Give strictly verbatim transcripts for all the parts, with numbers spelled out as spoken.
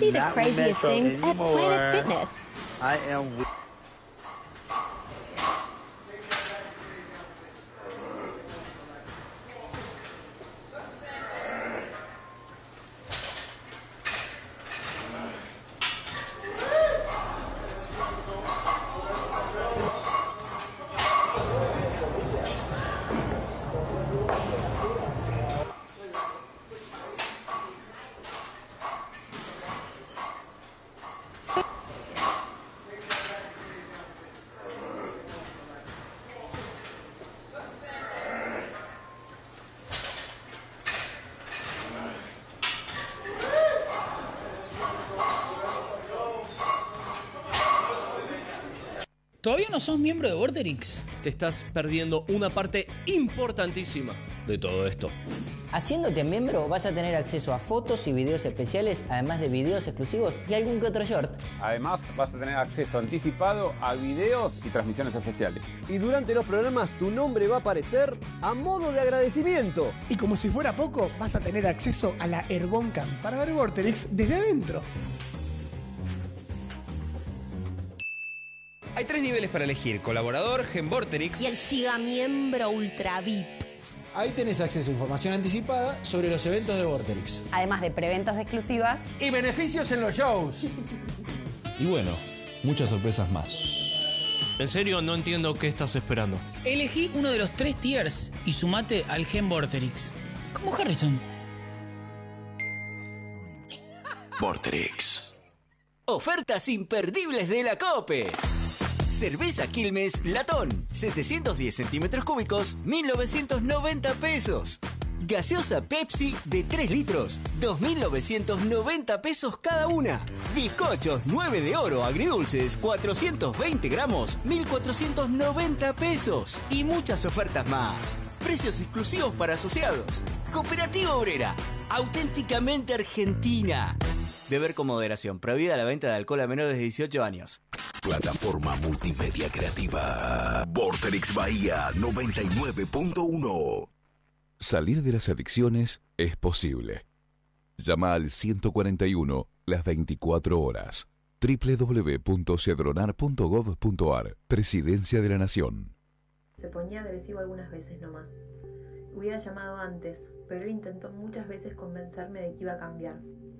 see the not craziest Metro things at anymore. Planet Fitness. I am with ¿Todavía no sos miembro de Vorterix? Te estás perdiendo una parte importantísima de todo esto. Haciéndote miembro vas a tener acceso a fotos y videos especiales, además de videos exclusivos y algún que otro short. Además vas a tener acceso anticipado a videos y transmisiones especiales. Y durante los programas tu nombre va a aparecer a modo de agradecimiento. Y como si fuera poco, vas a tener acceso a la Airboncam para ver Vorterix desde adentro. Hay tres niveles para elegir: colaborador, Gen Vorterix y el Giga Miembro Ultra V I P. Ahí tenés acceso a información anticipada sobre los eventos de Vorterix. Además de preventas exclusivas y beneficios en los shows. Y bueno, muchas sorpresas más. En serio, no entiendo qué estás esperando. Elegí uno de los tres tiers y sumate al Gen Vorterix. Como Harrison. Vorterix. Ofertas imperdibles de la COPE. Cerveza Quilmes Latón, setecientos diez centímetros cúbicos, mil novecientos noventa pesos. Gaseosa Pepsi de tres litros, dos mil novecientos noventa pesos cada una. Bizcochos nueve de oro agridulces, cuatrocientos veinte gramos, mil cuatrocientos noventa pesos. Y muchas ofertas más. Precios exclusivos para asociados. Cooperativa Obrera, auténticamente argentina. Beber con moderación. Prohibida la venta de alcohol a menores de dieciocho años. Plataforma multimedia creativa. Vorterix Bahía noventa y nueve punto uno. Salir de las adicciones es posible. Llama al ciento cuarenta y uno las veinticuatro horas. doble u doble u doble u punto cedronar punto gov punto ar. Presidencia de la Nación. Se ponía agresivo algunas veces nomás. Hubiera llamado antes, pero él intentó muchas veces convencerme de que iba a cambiar.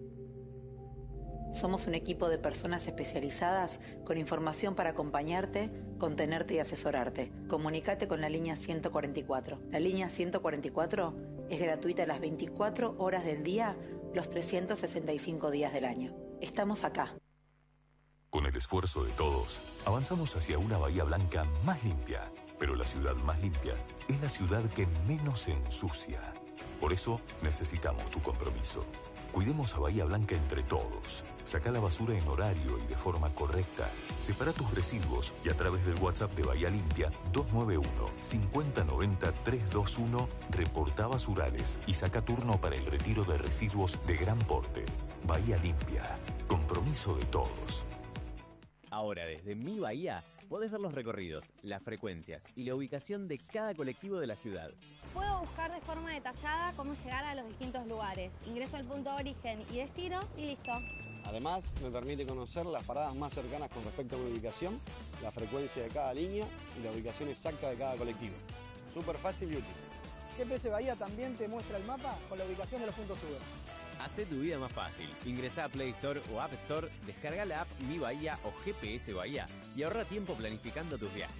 Somos un equipo de personas especializadas con información para acompañarte, contenerte y asesorarte. Comunícate con la línea ciento cuarenta y cuatro. La línea ciento cuarenta y cuatro es gratuita las veinticuatro horas del día, los trescientos sesenta y cinco días del año. Estamos acá. Con el esfuerzo de todos, avanzamos hacia una Bahía Blanca más limpia. Pero la ciudad más limpia es la ciudad que menos se ensucia. Por eso necesitamos tu compromiso. Cuidemos a Bahía Blanca entre todos. Saca la basura en horario y de forma correcta. Separa tus residuos y a través del WhatsApp de Bahía Limpia dos nueve uno, cinco cero nueve cero, tres dos uno reporta basurales y saca turno para el retiro de residuos de gran porte. Bahía Limpia. Compromiso de todos. Ahora, desde Mi Bahía, podés ver los recorridos, las frecuencias y la ubicación de cada colectivo de la ciudad. Puedo buscar de forma detallada cómo llegar a los distintos lugares. Ingreso al punto de origen y destino y listo. Además, me permite conocer las paradas más cercanas con respecto a la ubicación, la frecuencia de cada línea y la ubicación exacta de cada colectivo. Súper fácil y útil. G P S Bahía también te muestra el mapa con la ubicación de los puntos sube. Hacé tu vida más fácil. Ingresá a Play Store o App Store, descarga la app Mi Bahía o G P S Bahía y ahorra tiempo planificando tus viajes.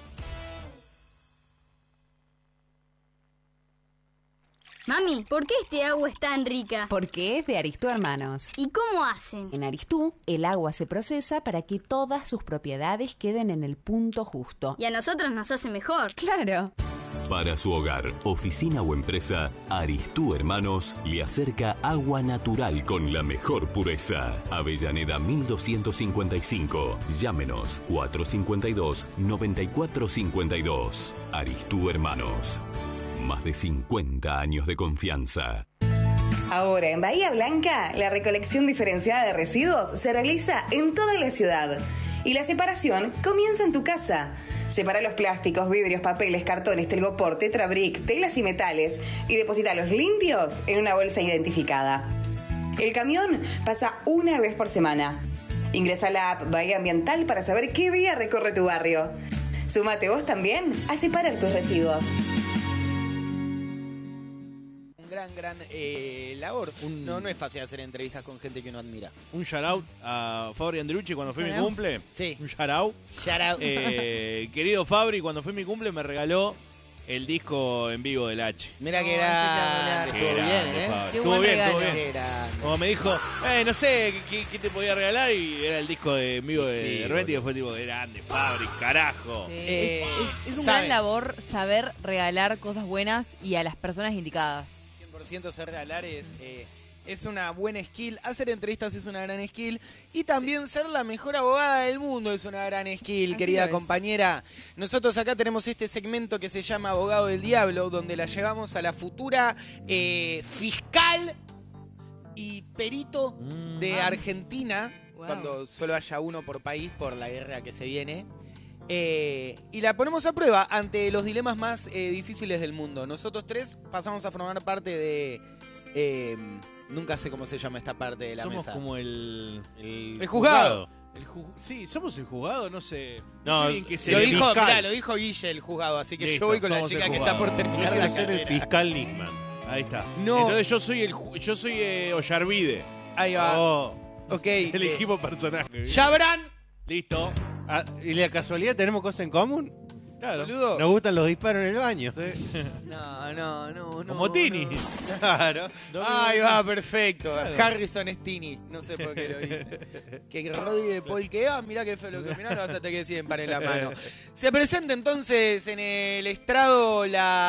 Mami, ¿por qué este agua es tan rica? Porque es de Aristú Hermanos. ¿Y cómo hacen? En Aristú, el agua se procesa para que todas sus propiedades queden en el punto justo. Y a nosotros nos hace mejor. Claro. Para su hogar, oficina o empresa, Aristú Hermanos le acerca agua natural con la mejor pureza. Avellaneda mil doscientos cincuenta y cinco. Llámenos cuatro cinco dos, nueve cuatro cinco dos. Aristú Hermanos. Más de cincuenta años de confianza. Ahora, en Bahía Blanca, la recolección diferenciada de residuos se realiza en toda la ciudad. Y la separación comienza en tu casa. Separa los plásticos, vidrios, papeles, cartones, telgopor, tetrabric, telas y metales y deposítalos limpios en una bolsa identificada. El camión pasa una vez por semana. Ingresa a la app Bahía Ambiental para saber qué día recorre tu barrio. Súmate vos también a separar tus residuos. Gran, gran eh, labor. Un... No, no es fácil hacer entrevistas con gente que uno admira. Un shout out a Fabri Andrucci cuando fue mi Shout out. cumple. Sí. Un shout out. Shout out. Eh, querido Fabri, cuando fue mi cumple me regaló el disco en vivo del H. Mira que Oh, era. Qué Estuvo bien, grande, ¿eh? Fabri. Qué Estuvo buen bien, regalo. estuvo bien. Qué grande. Como me dijo, eh, no sé qué, qué te podía regalar y era el disco de en vivo de Sí, Herbenti y fue tipo, grande, Fabri, carajo. Sí, Eh, es, es- es un sabe. gran labor saber regalar cosas buenas y a las personas indicadas. cien por ciento ser regalar es, eh, es una buena skill. Hacer entrevistas es una gran skill. Y también ser la mejor abogada del mundo es una gran skill, Así querida lo es. compañera. Nosotros acá tenemos este segmento que se llama Abogado del Diablo, donde la llevamos a la futura eh, fiscal y perito de Ah. Argentina, Wow. cuando solo haya uno por país por la guerra que se viene. Eh, y la ponemos a prueba ante los dilemas más eh, difíciles del mundo. Nosotros tres pasamos a formar parte de... eh, nunca sé cómo se llama esta parte de la Somos mesa. como el... El, El juzgado. El ju- sí, somos el juzgado, no sé. No, sé bien qué Lo sería. dijo, fiscal. mirá, lo dijo Guille, el juzgado, así que Listo, yo voy con la somos chica el que juzgado. está por Yo terminar quiero la ser el carrera. fiscal Nisman. Ahí está. No. Entonces yo soy el ju- yo soy eh, Ollarvide. Ahí va. Oh. Ok. Elegimos personaje. Yabrán. Listo. Ah, ¿y la casualidad tenemos cosas en común? Claro. Boludo. Nos gustan los disparos en el baño. No, no, no, no. Como Tini. no. Claro. Ahí va, perfecto. Claro. Harrison Stini. No sé por qué lo dice. Que Rodri de Paul que ah, mirá que feo lo que mirá, no vas a tener que decir en par en la mano. Se presenta entonces en el estrado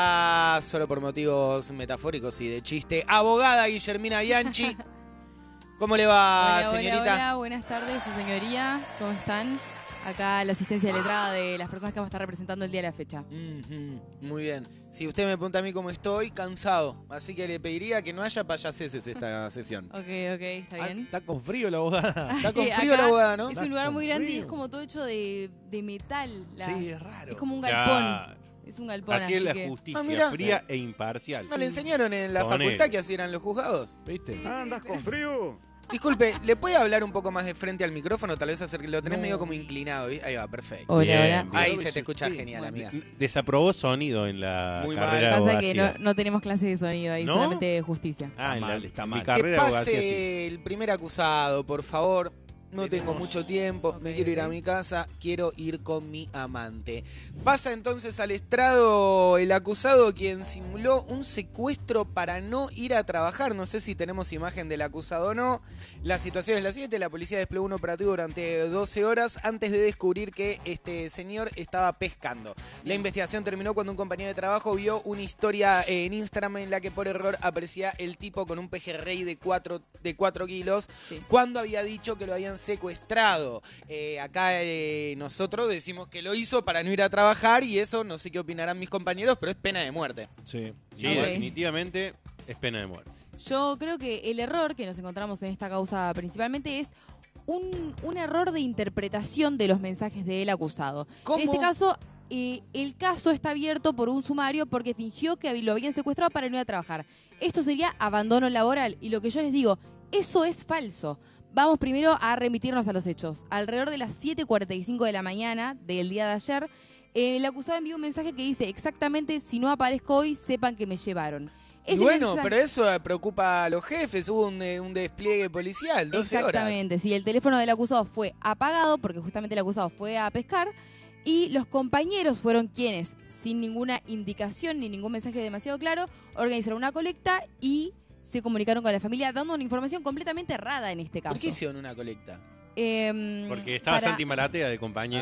la, solo por motivos metafóricos y de chiste, abogada Guillermina Bianchi. ¿Cómo le va, hola, señorita? hola, hola, buenas tardes, su señoría, ¿cómo están? Acá la asistencia letrada de las personas que vamos a estar representando el día de la fecha. Ujú, muy bien. Si usted me pregunta a mí cómo estoy, cansado. Así que le pediría que no haya payaseces esta sesión. Ok, ok, está bien. Está con frío la abogada. Está con Sí, frío acá la abogada, ¿no? Es Está un lugar con muy grande y frío. es como todo hecho de, de metal. las- Sí, es raro. Es como un galpón. Claro. Es un galpón, Así así es la que... justicia, Ah, mira. fría e imparcial. ¿No le enseñaron en la Ponele. facultad que así eran los juzgados? ¿Viste? Andas con frío. Disculpe, ¿le puede hablar un poco más de frente al micrófono? Tal vez hacer que lo tenés medio como inclinado. ¿vi? Ahí va, perfecto. Hola, Bien, hola. bien. Ahí se te escucha genial, amiga. Desaprobó sonido en la Muy carrera de Pasa que no, abogacía. no tenemos clase de sonido ahí, ¿No? solamente de justicia. Ah, en, la, mal, está en mal. mi Que carrera de abogacía sí. pase el primer acusado, por favor. No tengo mucho tiempo, me Ok, quiero ir a ok. mi casa, quiero ir con mi amante. Pasa entonces al estrado el acusado quien simuló un secuestro para no ir a trabajar. No sé si tenemos imagen del acusado o no. La situación es la siguiente, la policía desplegó un operativo durante doce horas antes de descubrir que este señor estaba pescando. La investigación terminó cuando un compañero de trabajo vio una historia en Instagram en la que por error aparecía el tipo con un pejerrey de cuatro de cuatro kilos Sí. cuando había dicho que lo habían secuestrado. Eh, acá eh, nosotros decimos que lo hizo para no ir a trabajar y eso no sé qué opinarán mis compañeros, pero es pena de muerte. Sí. Sí, Ok. definitivamente es pena de muerte. Yo creo que el error que nos encontramos en esta causa principalmente es un, un error de interpretación de los mensajes del acusado. ¿Cómo? En este caso, eh, el caso está abierto por un sumario porque fingió que lo habían secuestrado para no ir a trabajar. Esto sería abandono laboral y lo que yo les digo, eso es falso. Vamos primero a remitirnos a los hechos. Alrededor de las siete cuarenta y cinco de la mañana del día de ayer, eh, el acusado envió un mensaje que dice exactamente, si no aparezco hoy, sepan que me llevaron. Y Ese bueno, mensaje- pero eso eh, preocupa a los jefes, hubo un, eh, un despliegue policial, doce horas. Exactamente, sí, el teléfono del acusado fue apagado porque justamente el acusado fue a pescar y los compañeros fueron quienes, sin ninguna indicación ni ningún mensaje demasiado claro, organizaron una colecta y se comunicaron con la familia dando una información completamente errada en este caso. ¿Por qué hicieron una colecta? Em, Porque estaba para- Santi Maratea de compañero.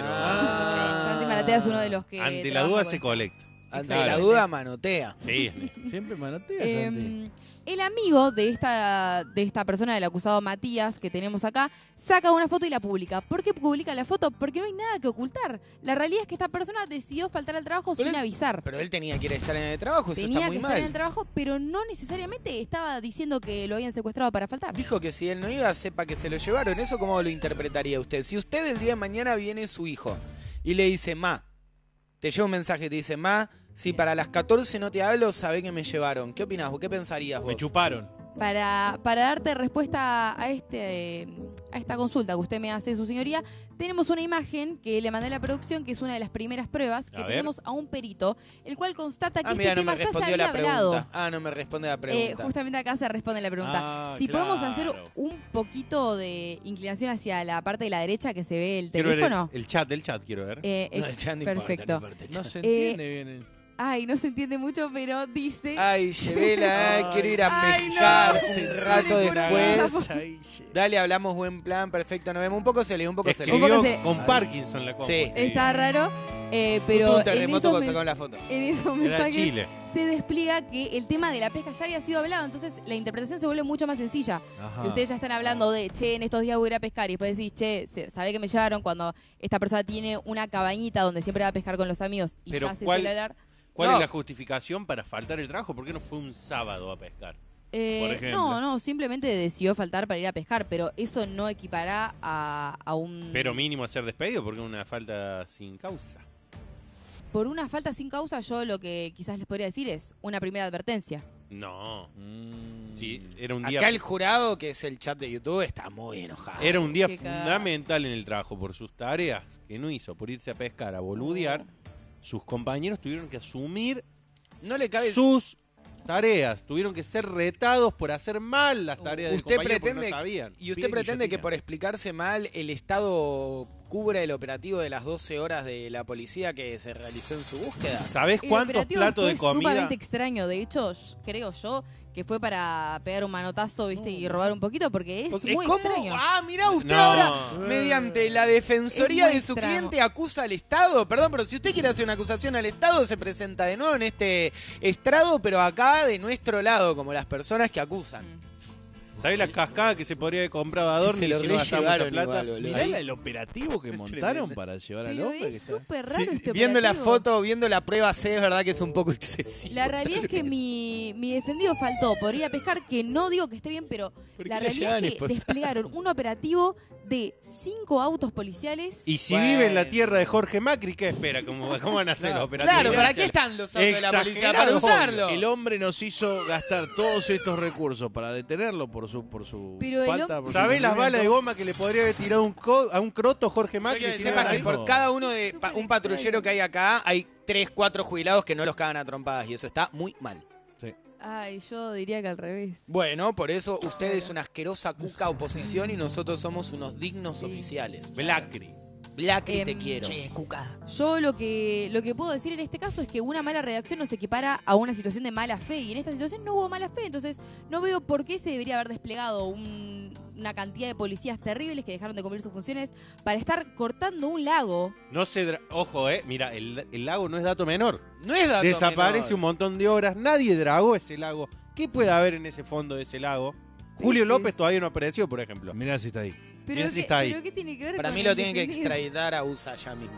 Ah. Santi Maratea es uno de los que Ante la trabaja duda con- se colecta. Ante Exactamente. la duda manotea. Sí. Siempre manotea, Em, Santi. el amigo de esta, de esta persona, del acusado Matías, que tenemos acá, saca una foto y la publica. ¿Por qué publica la foto? Porque no hay nada que ocultar. La realidad es que esta persona decidió faltar al trabajo Pero sin él- avisar. Pero él tenía que ir a estar en el trabajo, eso Tenía está que muy estar mal. en el trabajo, pero no necesariamente estaba diciendo que lo habían secuestrado para faltar. Dijo que si él no iba, sepa que se lo llevaron. ¿Eso cómo lo interpretaría usted? Si usted el día de mañana viene su hijo y le dice, ma, te lleva un mensaje y te dice, ma, si para las catorce no te hablo, sabé que me llevaron. ¿Qué opinás vos? ¿Qué pensarías vos? Me chuparon. Para, para darte respuesta a este eh, a esta consulta que usted me hace, su señoría, tenemos una imagen que le mandé a la producción, que es una de las primeras pruebas, que A ver. tenemos a un perito, el cual constata que Ah, este mira, no tema me ya se respondió había la pregunta. hablado. Ah, no me responde la Eh, pregunta. justamente acá se responde la pregunta. Ah, si podemos claro. hacer un poquito de inclinación hacia la parte de la derecha que se ve el Quiero ver teléfono. el, el chat, el chat quiero ver. Eh, No, ex- el chat no importa, perfecto. no importa, el chat. No se Eh, entiende bien el- Ay, no se entiende mucho, pero dice... Ay, Llevela, Ay, quiero ir a ay, pescar no. un rato Llore por después. acá. Dale, hablamos, buen plan, perfecto, nos vemos. Un poco se lee, un poco se lee. Escribió Un poco se- con Parkinson la cosa. Sí. Está raro, eh, Justo pero un en terremoto esos, cuando men- sacaron la foto. en esos Era mensajes Chile. se despliega que el tema de la pesca ya había sido hablado, entonces la interpretación se vuelve mucho más sencilla. Ajá. Si ustedes ya están hablando de, che, en estos días voy a ir a pescar, y después decís, che, se- ¿sabe que me llevaron cuando esta persona tiene una cabañita donde siempre va a pescar con los amigos y Pero ya se ¿cuál- suele hablar? ¿Cuál No. es la justificación para faltar el trabajo? ¿Por qué no fue un sábado a pescar? Eh, por ejemplo. no, no, simplemente decidió faltar para ir a pescar, pero eso no equipará a, a un... Pero mínimo hacer despedido porque es una falta sin causa. Por una falta sin causa, yo lo que quizás les podría decir es una primera advertencia. No. Sí, era un día. Acá el jurado, que es el chat de YouTube, está muy enojado. Era un día Qué cagada. fundamental en el trabajo por sus tareas que no hizo, por irse a pescar, a boludear. Sus compañeros tuvieron que asumir No le cabe... sus tareas, tuvieron que ser retados por hacer mal las tareas del Usted compañero porque pretende, no sabían. y usted Piden pretende que guillotina. por explicarse mal el Estado cubra el operativo de las doce horas de la policía que se realizó en su búsqueda. ¿Sabés El cuántos operativo platos de fue comida? sumamente extraño. De hecho, sh- creo yo que fue para pegar un manotazo, ¿viste? Y robar un poquito, porque es Porque muy ¿cómo? extraño. Ah, mirá, usted No. ahora, mediante la defensoría Es muy de su extraño. cliente, acusa al Estado. Perdón, pero si usted quiere hacer una acusación al Estado, se presenta de nuevo en este estrado, pero acá de nuestro lado, como las personas que acusan. ¿Sabés la cascada que se podría haber comprado a Adorni Se lo si no gastamos esa rellevaron plata? igual, boludo. Mirá Ahí. la- el operativo que montaron para llevar al Pero hombre. que es está- súper raro este Viendo la operativo. foto, viendo la prueba C, es verdad que es un poco excesivo. La realidad es que mi, mi defendido faltó por ir a pescar, que no digo que esté bien, pero ¿Por la qué le realidad llevan es que esposado? desplegaron un operativo de cinco autos policiales. Y si Bueno. vive en la tierra de Jorge Macri, ¿qué espera? ¿Cómo, cómo van a hacer los operativos? Claro, ¿para qué están los autos de la policía? Para Exagerado. usarlo. El hombre nos hizo gastar todos estos recursos para detenerlo por su por su Pero el falta. hom- por su ¿Sabés las balas de incumplimiento? goma que le podría haber tirado un co- a un croto Jorge Yo Macri? quiero que si sepas no que era por ahí? cada uno de pa- Súper un patrullero extraño. que hay acá, hay tres, cuatro jubilados que no los cagan a trompadas y eso está muy mal. Ay, yo diría que al revés. Bueno, por eso usted es una asquerosa cuca oposición y nosotros somos unos dignos Sí. oficiales. Blacri. Blacri, te Em, quiero. Yo lo que lo que puedo decir en este caso es que una mala redacción no se equipara a una situación de mala fe, y en esta situación no hubo mala fe, entonces no veo por qué se debería haber desplegado un- una cantidad de policías terribles que dejaron de cumplir sus funciones para estar cortando un lago. No se dra- Ojo, eh. Mira, el, el lago no es dato menor. No es dato Desaparece menor. un montón de horas. Nadie dragó ese lago. ¿Qué puede haber en ese fondo de ese lago? Julio Peces. López todavía no apareció, por ejemplo. Mirá si está ahí. Pero, Mirá si qué, está ahí. pero ¿qué tiene que ver Para con mí el lo tienen que defendido? extraditar a U S A ya mismo.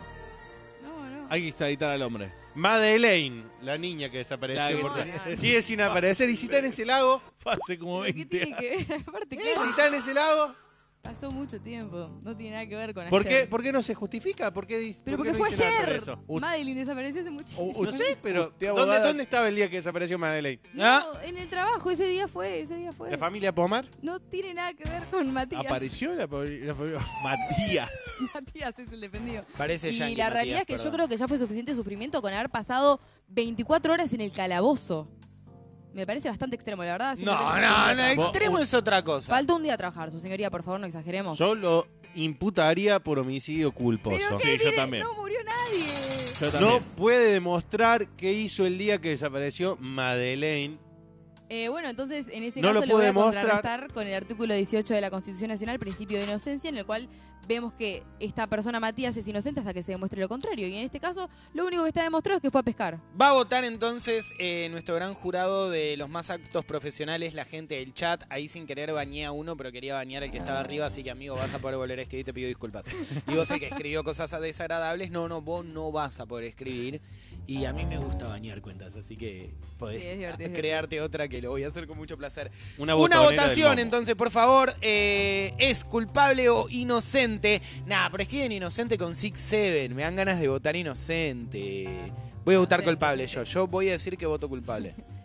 No, no. Hay que extraditar al hombre. Madeleine, la niña que desapareció. La que por- tenía- Sigue sin aparecer. Y si está en ese lago. Hace como ¿Pero qué veinte tiene que ver? Aparte, eh, claro, Si está en ese lago. pasó mucho tiempo. No tiene nada que ver con ¿Por ayer. qué, ¿Por qué no se justifica? ¿Por qué, dice- Pero por porque qué no fue dice nada sobre ayer. eso? Madeline desapareció hace muchísimo. No sé, pero Usted, ¿dónde, abogada- ¿dónde estaba el día que desapareció Madeleine? No, ¿Ah? en el trabajo, ese día fue, ese día fue. ¿La familia Pomar? No tiene nada que ver con Matías. Apareció la, la- Matías. Matías es el defendido. Parece Y yankee, la Matías, realidad es que yo perdón. creo que ya fue suficiente sufrimiento con haber pasado veinticuatro horas en el calabozo. Me parece bastante extremo, la verdad. No, simplemente no, falta un no, día a extremo trabajar. es otra cosa. Falta un día a trabajar, su señoría, por favor, no exageremos. Yo lo imputaría por homicidio culposo. Pero Sí, ¿qué yo tiene? también. No murió nadie. Yo también. No puede demostrar qué hizo el día que desapareció Madeleine. Eh, bueno, entonces en ese No caso lo le voy a puede mostrar. contrarrestar con el artículo dieciocho de la Constitución Nacional, principio de inocencia, en el cual vemos que esta persona Matías es inocente hasta que se demuestre lo contrario. Y en este caso, lo único que está demostrado es que fue a pescar. Va a votar entonces eh, nuestro gran jurado de los más actos profesionales, la gente del chat. Ahí sin querer bañé a uno, pero quería bañar al que estaba arriba, así que amigo, vas a poder volver a escribir, te pido disculpas. Y vos el que escribió cosas desagradables, no, no, vos no vas a poder escribir. Y a mí me gusta bañar cuentas, así que podés Sí, es divertido, es crearte otra que lo voy a hacer con mucho placer. Una, Una botonera del votación, lomo. entonces, por favor. eh, ¿Es culpable o inocente? Nah, pero escriben inocente con six seven. Me dan ganas de votar inocente. Voy a votar Inocente, culpable sí. yo. Yo voy a decir que voto culpable.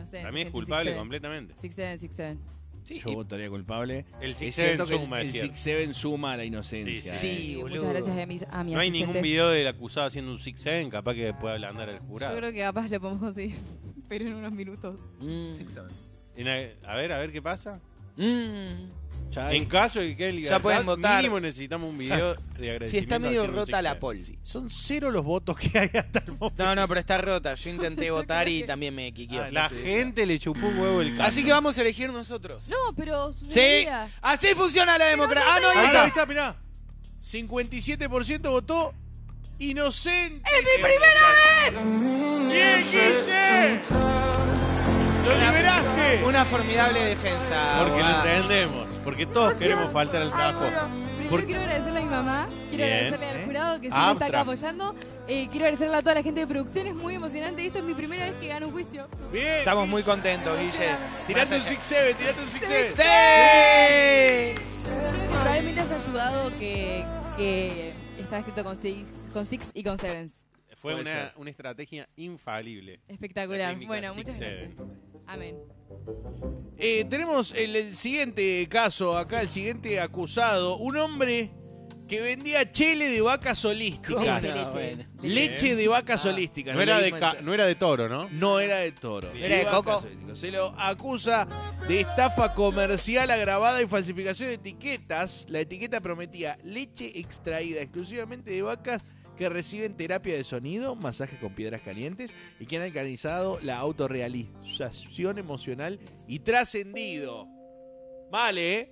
sé. Para mí es el culpable Six Seven. completamente. Six Seven, Six Seven. Sí, Yo votaría culpable. El Six Es Seven cierto que suma, el, es el cierto. Six Seven suma a la inocencia. Sí, eh. sí, boludo. Muchas gracias a mi, a mi No hay asistente. ningún video del acusado haciendo un Six Seven, capaz que pueda ablandar al jurado. Yo creo que capaz lo podemos conseguir, pero en unos minutos. Mm. Six Seven. En a, a ver, a ver qué pasa. Mm. Ya, En caso de que él Ya pueden votar. mínimo necesitamos un video de agradecimiento. Si está medio haciendo un rota Six la Seven. poll. son cero los votos que hay hasta el momento. No, no, pero está rota. Yo intenté votar y también me quiqueó. Ah, la gente le chupó un huevo el caso. Así que vamos a elegir nosotros. No, pero Sí, sucedería. así funciona la democracia. Ah, no, ahí Ahí está. está, mirá. cincuenta y siete por ciento votó inocente. ¡Es mi primera vez! ¡Bien, Guille! ¡Lo liberaste! Una formidable defensa. Porque lo abogada. entendemos. Porque todos queremos faltar al Ay, trabajo. bueno, primero Por- quiero agradecerle a mi mamá, quiero Bien. agradecerle al ¿Eh? jurado que siempre está acá Abtra. apoyando. Eh, quiero agradecerle a toda la gente de producción, es muy emocionante. Esto es mi primera vez que gano un juicio. Bien. Estamos muy contentos, Guille. Tirate un Six Seven, tirate un Six Seven. ¡Sí! Yo creo que probablemente haya ayudado que, que está escrito con six, con six y con sevens. Fue Puede una, ser. una estrategia infalible. La Espectacular. técnica Bueno, Six muchas Seven. gracias. Amén. Eh, tenemos el, el siguiente caso acá, el siguiente acusado. Un hombre que vendía chele de vacas holísticas. Leche, leche. bueno. Leche de vacas Ah. holísticas. No era, leí de mal. ca- no era de toro, ¿no? No era de toro. ¿Era de vacas coco? holísticas. Se lo acusa de estafa comercial agravada y falsificación de etiquetas. La etiqueta prometía leche extraída exclusivamente de vacas que reciben terapia de sonido, masajes con piedras calientes y que han alcanzado la autorrealización emocional y trascendido. Vale, ¿eh?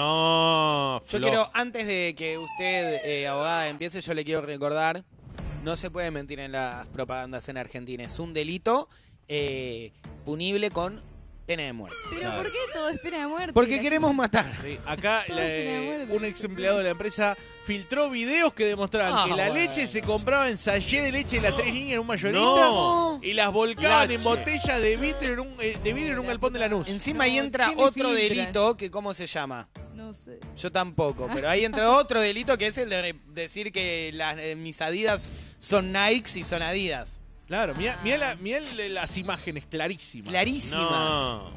No, Yo flojo. quiero, antes de que usted, eh, abogada, empiece, yo le quiero recordar, no se puede mentir en las propagandas en Argentina. Es un delito eh, punible con pena de muerte. Pero Claro. ¿por qué todo es pena de muerte? Porque queremos matar. Sí, acá Todo la- tiene muerte. un ex empleado de la empresa filtró videos que demostraban Ah, que la bueno. leche se compraba en sallé de leche de las tres niñas en un mayorista No. y las volcaban en Lache. botellas de vidrio en un, eh, de vidrio en un galpón de Lanús. Encima ahí No, entra ¿qué me otro filtran? delito que, ¿cómo se llama? No sé. Yo tampoco, pero ahí entra otro delito que es el de re- decir que las, eh, mis Adidas son Nikes y son Adidas. Claro, mira, la- mirá la- las imágenes clarísimas. Clarísimas. No.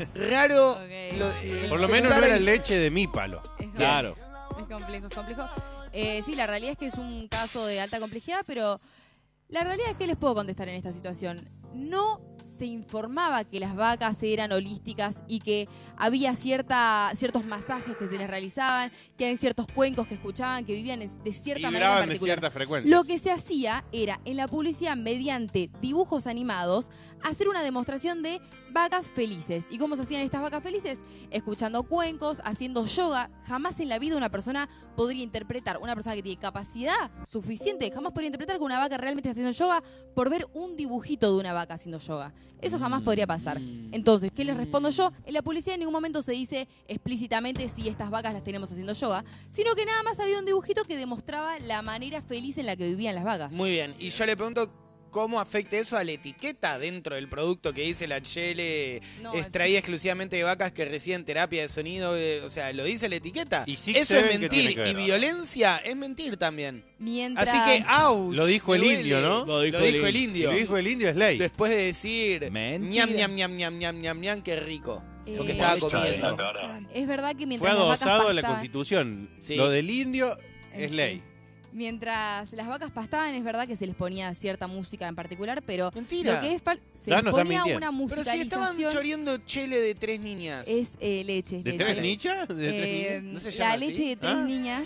Raro. Ok, lo- sí. el Por lo menos celular no era ahí- leche de mi palo. Es Claro. Es complejo, es complejo. Eh, sí, la realidad es que es un caso de alta complejidad, pero la realidad es que les puedo contestar en esta situación. No se informaba que las vacas eran holísticas y que había cierta, ciertos masajes que se les realizaban, que hay ciertos cuencos que escuchaban, que vivían en- de cierta manera en Vibraban de particular. ciertas frecuencias. Lo que se hacía era, en la publicidad, mediante dibujos animados, hacer una demostración de vacas felices. ¿Y cómo se hacían estas vacas felices? Escuchando cuencos, haciendo yoga. Jamás en la vida una persona podría interpretar, una persona que tiene capacidad suficiente, jamás podría interpretar que una vaca realmente está haciendo yoga por ver un dibujito de una vaca haciendo yoga. Eso jamás podría pasar. Entonces, ¿qué les respondo yo? En la publicidad en ningún momento se dice explícitamente si estas vacas las tenemos haciendo yoga, sino que nada más había un dibujito que demostraba la manera feliz en la que vivían las vacas. Muy bien. Y yo le pregunto cómo afecta eso a la etiqueta dentro del producto que dice la chele No, extraída exclusivamente de vacas que reciben terapia de sonido. eh, o sea, ¿lo dice la etiqueta? Y Six Eso es Seven, ¿qué tiene mentir. que ver? Y violencia es mentir también. Mientras... Así que, ¡auch! Lo dijo me el duele. indio, ¿no? Lo dijo Lo el dijo el indio. Si indio. lo dijo el indio es ley. Después de decir, Mentira. ñam, ñam, ñam, ñam, ñam, ñam, ñam, qué rico. Lo que Eh, estaba Hecho de comiendo. Es verdad que Fue mientras las vacas adosado a la pastaban- Constitución. Sí. Lo del indio es Sí. ley. Mientras las vacas pastaban, es verdad que se les ponía cierta música en particular, pero Mentira. lo que es fal- se Danos, les está ponía mintiendo. una Pero si estaban musicalización. choreando chele de tres niñas. Es eh, leche. es ¿De leche. tres nichas? ¿De tres Eh, niñas? ¿No se llama la así? leche de tres Ah. niñas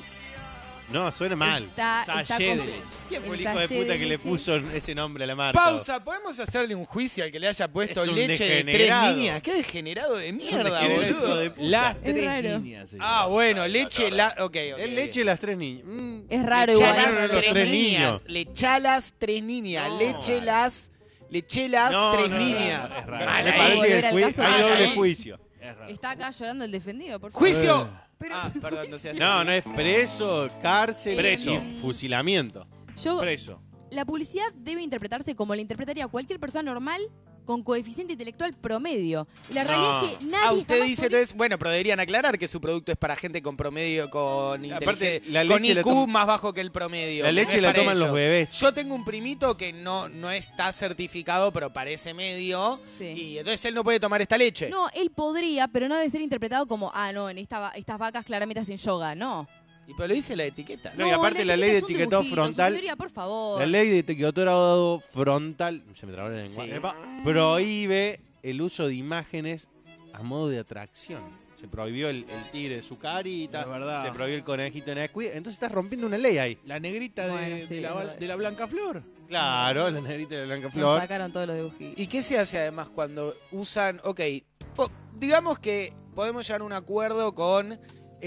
No, suena mal. está, está Sallé de con- leche. ¿Quién fue el el hijo de sallé puta de que le leche. puso ese nombre a la marca? Pausa, ¿podemos hacerle un juicio al que le haya puesto Es un leche de tres degenerado. niñas? ¡Qué degenerado de mierda, degenerado, hijo boludo! de puta. Las Es tres raro. niñas. se Ah, llama. bueno, leche la... Ok, ok. Es leche de las tres niñas. Mm. Es raro Leche igual. las Llamaron a los tres, tres niñas. niños. Lechalas tres niñas. No. Leche las... Leche las No, tres no, no, niñas. es raro. Mal Me ahí. parece que Volver al el ju- caso hay de- doble ahí. juicio. Es raro. Está acá llorando el defendido, por favor. ¡Juicio! Pero- Ah, perdón, no seas No, no es preso, cárcel Preso. y fusilamiento. Yo, Preso. la publicidad debe interpretarse como la interpretaría cualquier persona normal con coeficiente intelectual promedio. Y la realidad No. es que nadie Ah, usted jamás dice podría- entonces, bueno, pero deberían aclarar que su producto es para gente con promedio, con Aparte, inteligencia, la con leche la I Q tom- más bajo que el promedio. La no leche es la para toman los ellos. bebés. Yo tengo un primito que no, no está certificado, pero parece medio, Sí. y entonces él no puede tomar esta leche. No, él podría, pero no debe ser interpretado como, ah, no, en esta, va- estas vacas claramente hacen yoga, no. Y pero lo dice la etiqueta. No, y aparte la ley de etiqueta es un etiquetado dibujito, frontal. señoría, por favor. La ley de etiquetado frontal. Se me trabó la lengua. Sí. Epa, prohíbe el uso de imágenes a modo de atracción. Se prohibió el, el tigre de su carita. Es verdad. Se prohibió el conejito en Nesquik. Entonces estás rompiendo una ley ahí. La negrita de, Bueno, sí, de la, es val- verdad, de la sí. Blanca Flor. Claro, la negrita de la blanca Nos flor. sacaron todos los dibujitos. ¿Y qué se hace además cuando usan, ok, po- digamos que podemos llegar a un acuerdo con,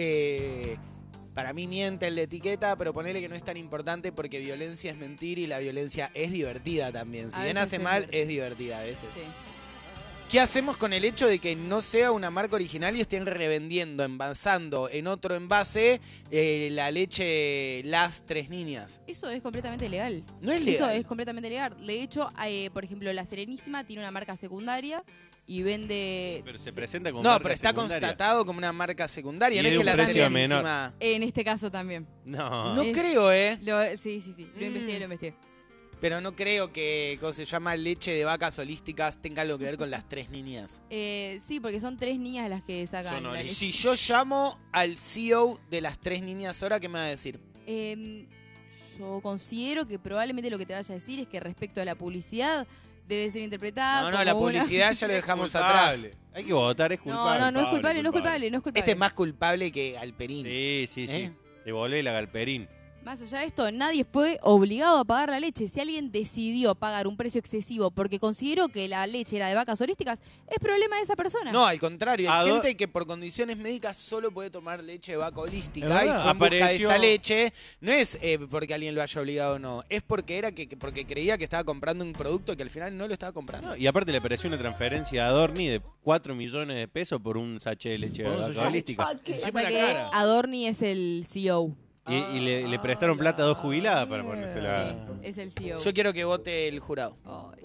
eh, para mí miente en la etiqueta, pero ponele que no es tan importante porque violencia es mentir y la violencia es divertida también. Si A bien veces hace es mal, divertida. es divertida a veces. Sí. ¿Qué hacemos con el hecho de que no sea una marca original y estén revendiendo, envasando en otro envase eh, la leche Las Tres Niñas? Eso es completamente legal. No es Eso legal. es completamente legal. De hecho, eh, por ejemplo, la Serenísima tiene una marca secundaria y vende... Pero se presenta como No, marca pero está secundaria. constatado como una marca secundaria. Y No es es de que un la precio Serenísima... En este caso también. No. No Es- creo, ¿eh? Lo- sí, sí, sí. Lo Mm. investigué, lo investigué. Pero no creo que, ¿cómo se llama? Leche de vacas holísticas tenga algo que ver con las tres niñas. Eh, sí, porque son tres niñas las que sacan Son la leche. Si yo llamo al C E O de las tres niñas ahora, ¿qué me va a decir? Eh, yo considero que probablemente lo que te vaya a decir es que respecto a la publicidad debe ser interpretada No, no, como la una- publicidad ya lo dejamos Culpable. atrás. Hay que votar, es No, culpable. no, no es culpable, no es culpable, no es culpable. Este es más culpable que Alperín. Sí, sí, sí. ¿Eh? Devolvé la galperín. Más allá de esto, nadie fue obligado a pagar la leche. Si alguien decidió pagar un precio excesivo porque consideró que la leche era de vacas holísticas, es problema de esa persona. No, al contrario, hay Ado- gente que por condiciones médicas solo puede tomar leche de vaca holística Es y verdad. fue en busca de Apareció- esta leche. No es eh, porque alguien lo haya obligado o no, es porque era que, que- porque creía que estaba comprando un producto que al final no lo estaba comprando. No, y aparte le pareció una transferencia a Adorni de cuatro millones de pesos por un sachet de leche Por un vaca sachet. holística. Encima Pasa la que cara. Adorni es el C E O. Y, y le, le prestaron plata a dos jubiladas para ponérsela. Sí, es el C E O. Yo quiero que vote el jurado. Ay.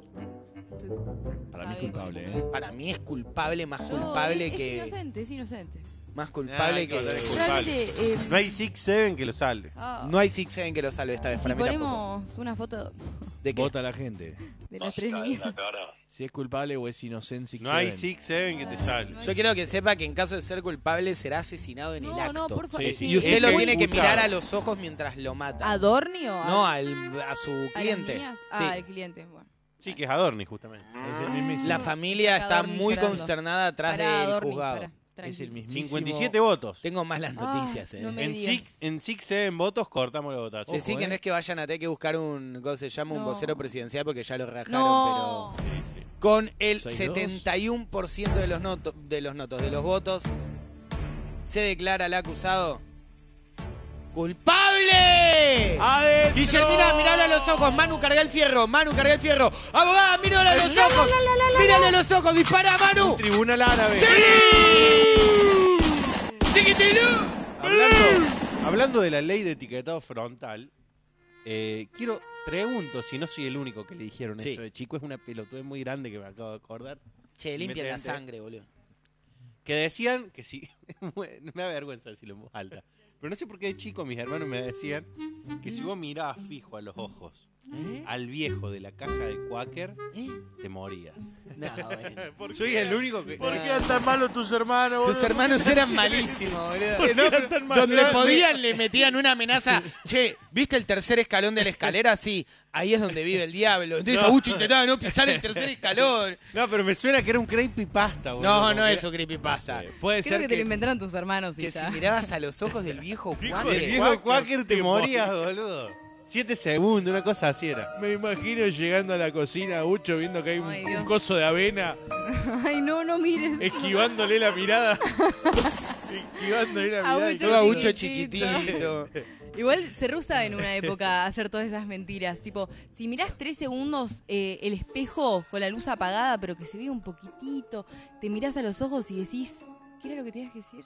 Para mí es Está bien, culpable, está ¿eh? Para mí es culpable, más Yo- culpable es, que Es inocente, es inocente. más Ah, culpable que va a ser que culpable. Realmente, eh, No hay Six Seven que lo salve. ah, no hay Six Seven que lo salve esta vez. si para mí tampoco. ponemos una foto ¿De qué? Vota la gente. de las tres niñas. Si es culpable o es inocente. No hay Six Seven que te salve. Yo quiero que sepa que en caso de ser culpable será asesinado en el No, acto. no, por favor. Sí, es sí. que Y usted es lo muy- tiene que ejecutado. mirar a los ojos mientras lo mata. ¿Adorni o a- No, al, a su a las cliente. niñas? Sí. Ah, al cliente. Bueno. Sí, que es Adorni, justamente. Es el mismísimo. La familia Acá está Adorni muy llorando. consternada atrás Pará, del Adorni, juzgado. pará, Es el tranquilo. mismísimo. cincuenta y siete votos. Tengo malas Ah, noticias. eh. no me En digas. Six, en Six Seven votos cortamos la votación. Decí Ojo, que eh. no es que vayan a tener que buscar un, ¿cómo se llama? Un No. vocero presidencial porque ya lo rajaron, No. pero... Con el seis dos. setenta y uno por ciento de los, noto- de los notos, de los votos, se declara al acusado ¡culpable! ¡Adentro! Guillermina, miralo a los ojos. Manu, carga el fierro. Manu, carga el fierro. Abogada, míralo a los ojos. Míralo a los ojos. Dispara, Manu. Tribunal árabe. ¡Sí! ¡Chiquitilú! Hablando, hablando de la ley de etiquetado frontal, eh, quiero, pregunto si no soy el único que le dijeron Sí. eso de chico. Es una pelotudez muy grande que me acabo de acordar. Che, limpian la Inmediatamente. sangre, boludo. Que decían que si. Me da vergüenza decirlo en voz alta. Pero no sé por qué de chico mis hermanos me decían que si vos mirabas fijo a los ojos al viejo de la caja de Quaker, te morías. No, bueno. Soy el único que. ¿Por qué eran tan malos tus hermanos? Tus boludo? hermanos eran malísimos, boludo. ¿Por qué eran tan malos? Donde podían le metían una amenaza. Che, ¿viste el tercer escalón de la escalera? Sí, ahí es donde vive el diablo. Entonces No. Abucho intentaba no pisar el tercer escalón. No, pero me suena que era un creepypasta, boludo. No, no Porque- es un creepypasta. Puede Creo ser que, te lo inventaron tus hermanos y Que ya. si mirabas a los ojos del viejo El Quaker, viejo Quaker te morías, boludo. Siete segundos, una cosa así era. Me imagino llegando a la cocina, Ucho, viendo que hay un, Ay, un Dios. coso de avena, Ay, no, no mires. esquivándole la mirada. esquivándole la A mirada. y Ucho todo todo. Abucho chiquitito. chiquitito. Igual se rusa en una época hacer todas esas mentiras. Tipo, si mirás tres segundos eh, el espejo con la luz apagada, pero que se vea un poquitito, te mirás a los ojos y decís, ¿qué era lo que tenías que decir?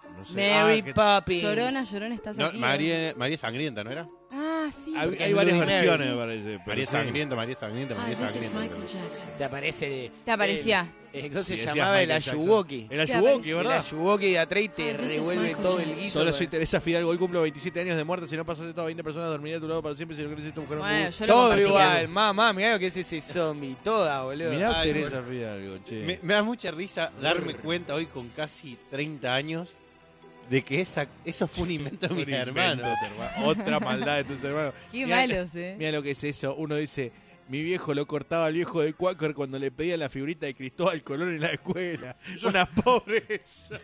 No sé. Mary Ah, que- Poppins. Llorona, Llorona, estás No, aquí. María, María Sangrienta, ¿no era? Ah, sí. Hay, porque hay es varias Bloody Mary. versiones, me parece. pero María sí. Sangrienta, María Sangrienta, María Sangrienta. Te aparece. Te aparecía. Eh, ¿Cómo se Sí, decías llamaba? El Michael Jackson. Ayuwoki. El Ayuwoki, El ¿verdad? Ayuwoki de atrás y te revuelve todo el guiso. Solo soy Teresa Fidalgo. Hoy cumplo veintisiete años de muerte. Si no pasas de todas veinte personas, dormiré a tu lado para siempre. Si no querés, esta mujer no Bueno, pudo. yo lo Todo compartí. igual, mamá, mirá lo que es ese zombie. Toda, boludo. Mirá Ay, Teresa bueno. Fidalgo, che. Me, me da mucha risa darme cuenta hoy con casi treinta años de que esa, eso fue un invento de Un mis invento, hermanos. tu hermano. Otra maldad de tus hermanos. Qué Mirá- malos, eh. Mira lo que es eso. Uno dice, mi viejo lo cortaba al viejo de Quaker cuando le pedía la figurita de Cristóbal Colón en la escuela. Una pobreza.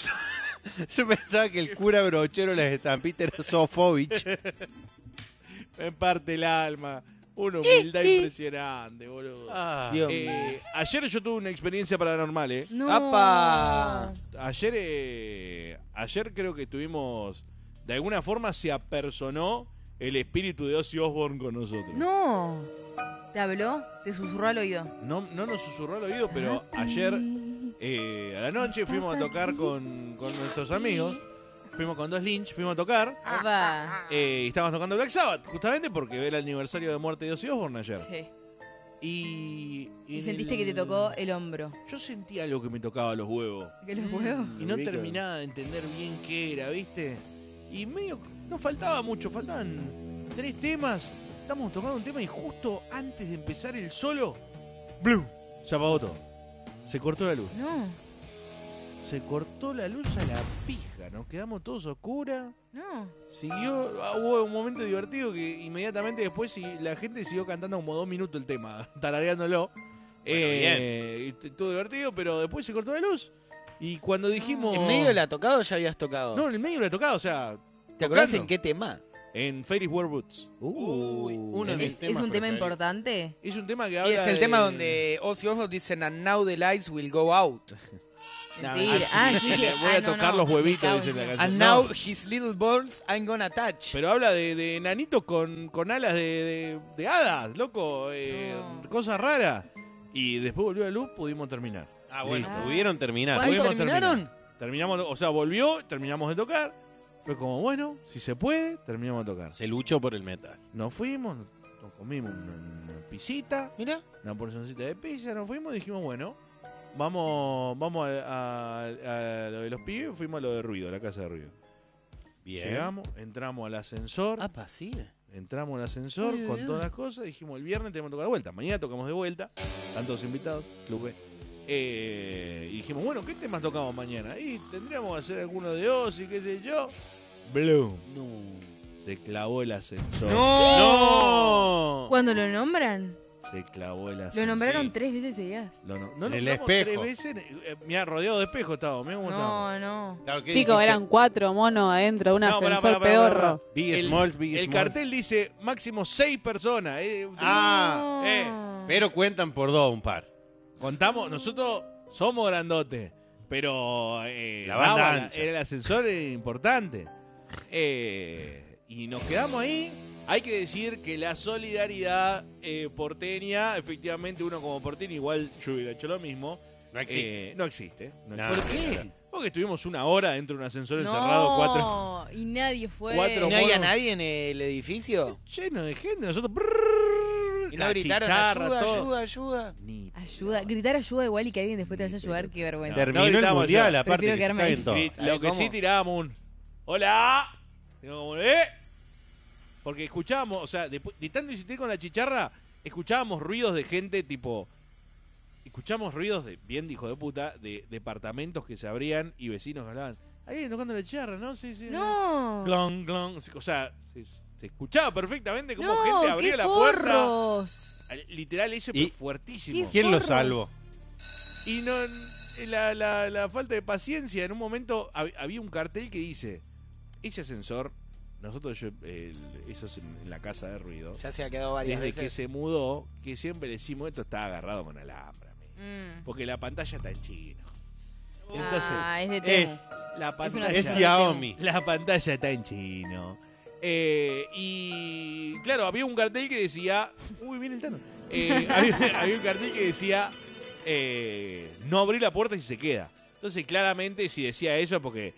Yo pensaba que el cura brochero de las estampitas era Sofovich. Me parte el alma. Una humildad impresionante, boludo. Ah, Dios Eh, ayer yo tuve una experiencia paranormal, ¿eh? No. ¡Apa! Ayer, eh, ayer creo que tuvimos, de alguna forma se apersonó el espíritu de Ozzy Osbourne con nosotros. No. ¿Te habló? ¿Te susurró al oído? No, no nos susurró al oído, pero ayer eh, a la noche fuimos a tocar con, con nuestros amigos. Fuimos con dos Lynch, fuimos a tocar. Opa. Eh, y estábamos tocando Black Sabbath, justamente porque era el aniversario de muerte de Ozzy Osbourne ayer. Sí. Y, Y en sentiste el- que te tocó el hombro. Yo sentí algo que me tocaba los huevos. ¿Que los huevos? Y no Rico. terminaba de entender bien qué era, ¿viste? Y medio, no faltaba mucho, faltaban tres temas. Estamos tocando un tema y justo antes de empezar el solo, ¡blum! Se apagó todo. Se cortó la luz. No. Se cortó la luz a la pija. Nos quedamos todos a oscuras. No. Siguió, ah, hubo un momento divertido que inmediatamente después y la gente siguió cantando como dos minutos el tema, tarareándolo. Eh, y Todo divertido, pero después se cortó la luz. Y cuando dijimos... ¿En medio de la tocada o ya habías tocado? No, en el medio la tocaba, o sea... ¿Te acordás tocando. en qué tema? En Fairies Wear Boots. Uy, uno de mis ¿Es, es temas un tema preferidos. importante? Es un tema que Y habla es el de- tema donde Ozzy Osbourne dicen And now the lights will go out. Mentira. Ah, yo dije, Voy a ah, no, tocar no, los me huevitos, cago dice la encima. canción. And No, now his little balls I'm gonna touch. pero habla de, de nanitos con, con alas de, de, de hadas, loco. Eh, No. Cosas raras. Y después volvió la luz, pudimos terminar. Ah, bueno, Listo. pudieron terminar. ¿Cuándo Pudimos terminaron? terminar. Terminamos, o sea, volvió, terminamos de tocar. Fue como, bueno, si se puede, terminamos de tocar. Se luchó por el metal. Nos fuimos, nos comimos una, una pisita, Mira. una porcioncita de pizza, nos fuimos y dijimos, bueno, vamos vamos a, a- a lo de los pibes, fuimos a lo de ruido, a la casa de ruido. Bien. Llegamos, entramos al ascensor, Apa, sí. entramos al ascensor Uy, uy, con uy. todas las cosas, dijimos, el viernes tenemos que tocar de vuelta, mañana tocamos de vuelta, están todos invitados, Club B. Eh, y dijimos, bueno, ¿qué temas tocamos mañana? Y tendríamos que hacer alguno de Ozzy, qué sé yo. Bloom. No. Se clavó el ascensor. ¡No! ¡No! ¿Cuando lo nombran? Se clavó el ascensor. Lo nombraron Sí. tres veces seguidas. Lo no, no En el nombramos espejo. tres veces. Eh, mirá, rodeado de espejo estábamos. Mirá cómo estábamos. No, no. Claro, ¿qué Chicos, dijiste? eran cuatro monos adentro de un No, pará, ascensor pará, pará, pará, pedorro. pará. Big el, Smalls, Big el Smalls. cartel dice máximo seis personas. eh. Ah, eh. pero cuentan por dos un par. Contamos, nosotros somos grandotes, pero eh, La banda daba la- ancha. era el ascensor era importante. Eh, y nos quedamos ahí. Hay que decir que la solidaridad eh, porteña, efectivamente uno como porteño, igual yo hubiera hecho lo mismo. No existe. Eh, no existe. no No, existe. ¿Por qué? Porque estuvimos una hora dentro de un ascensor encerrado, cuatro, No, y nadie fue. cuatro ¿Y no había monos. nadie en el edificio? lleno de gente. Nosotros. ¿Y no la gritaron chicharra, ayuda, todo. ayuda, ayuda? Ni Ayuda, gritar ayuda igual y que alguien después te vaya a ayudar, qué vergüenza. No, Terminó el gritamos mundial, ya. aparte Prefiero que se quedarme ahí. caen todos. Gri- ¿Sabe Lo que cómo? sí tirábamos un ¡hola! Sino como, ¿eh? Porque escuchábamos, o sea, de, de tanto insistir con la chicharra, escuchábamos ruidos de gente tipo. Escuchamos ruidos de, bien hijo de puta, de departamentos que se abrían y vecinos que hablaban. Ahí viene tocando la chicharra, ¿no? Sí, sí. No. Clon, clon. O sea, se, se escuchaba perfectamente cómo No, gente abría qué la puerta. forros. Literal, ese Y- fue fuertísimo. ¿Quién lo forros. salvó? Y no, la, la, la falta de paciencia, en un momento hab- había un cartel que dice, ese ascensor, nosotros, yo, el- eso es en, en la casa de ruido, Ya se ha quedado varias desde que veces. se mudó, que siempre decimos, esto está agarrado con alambre, amigo, Mm. porque la pantalla está en chino. Entonces, Ah, es de Temu. Es, la una pantalla, es asesora Xiaomi. la pantalla está en chino. Eh, y claro, había un cartel que decía, uy, viene el Tano. Eh, había, había un cartel que decía, eh, no abrir la puerta y se queda. Entonces, claramente, si decía eso, porque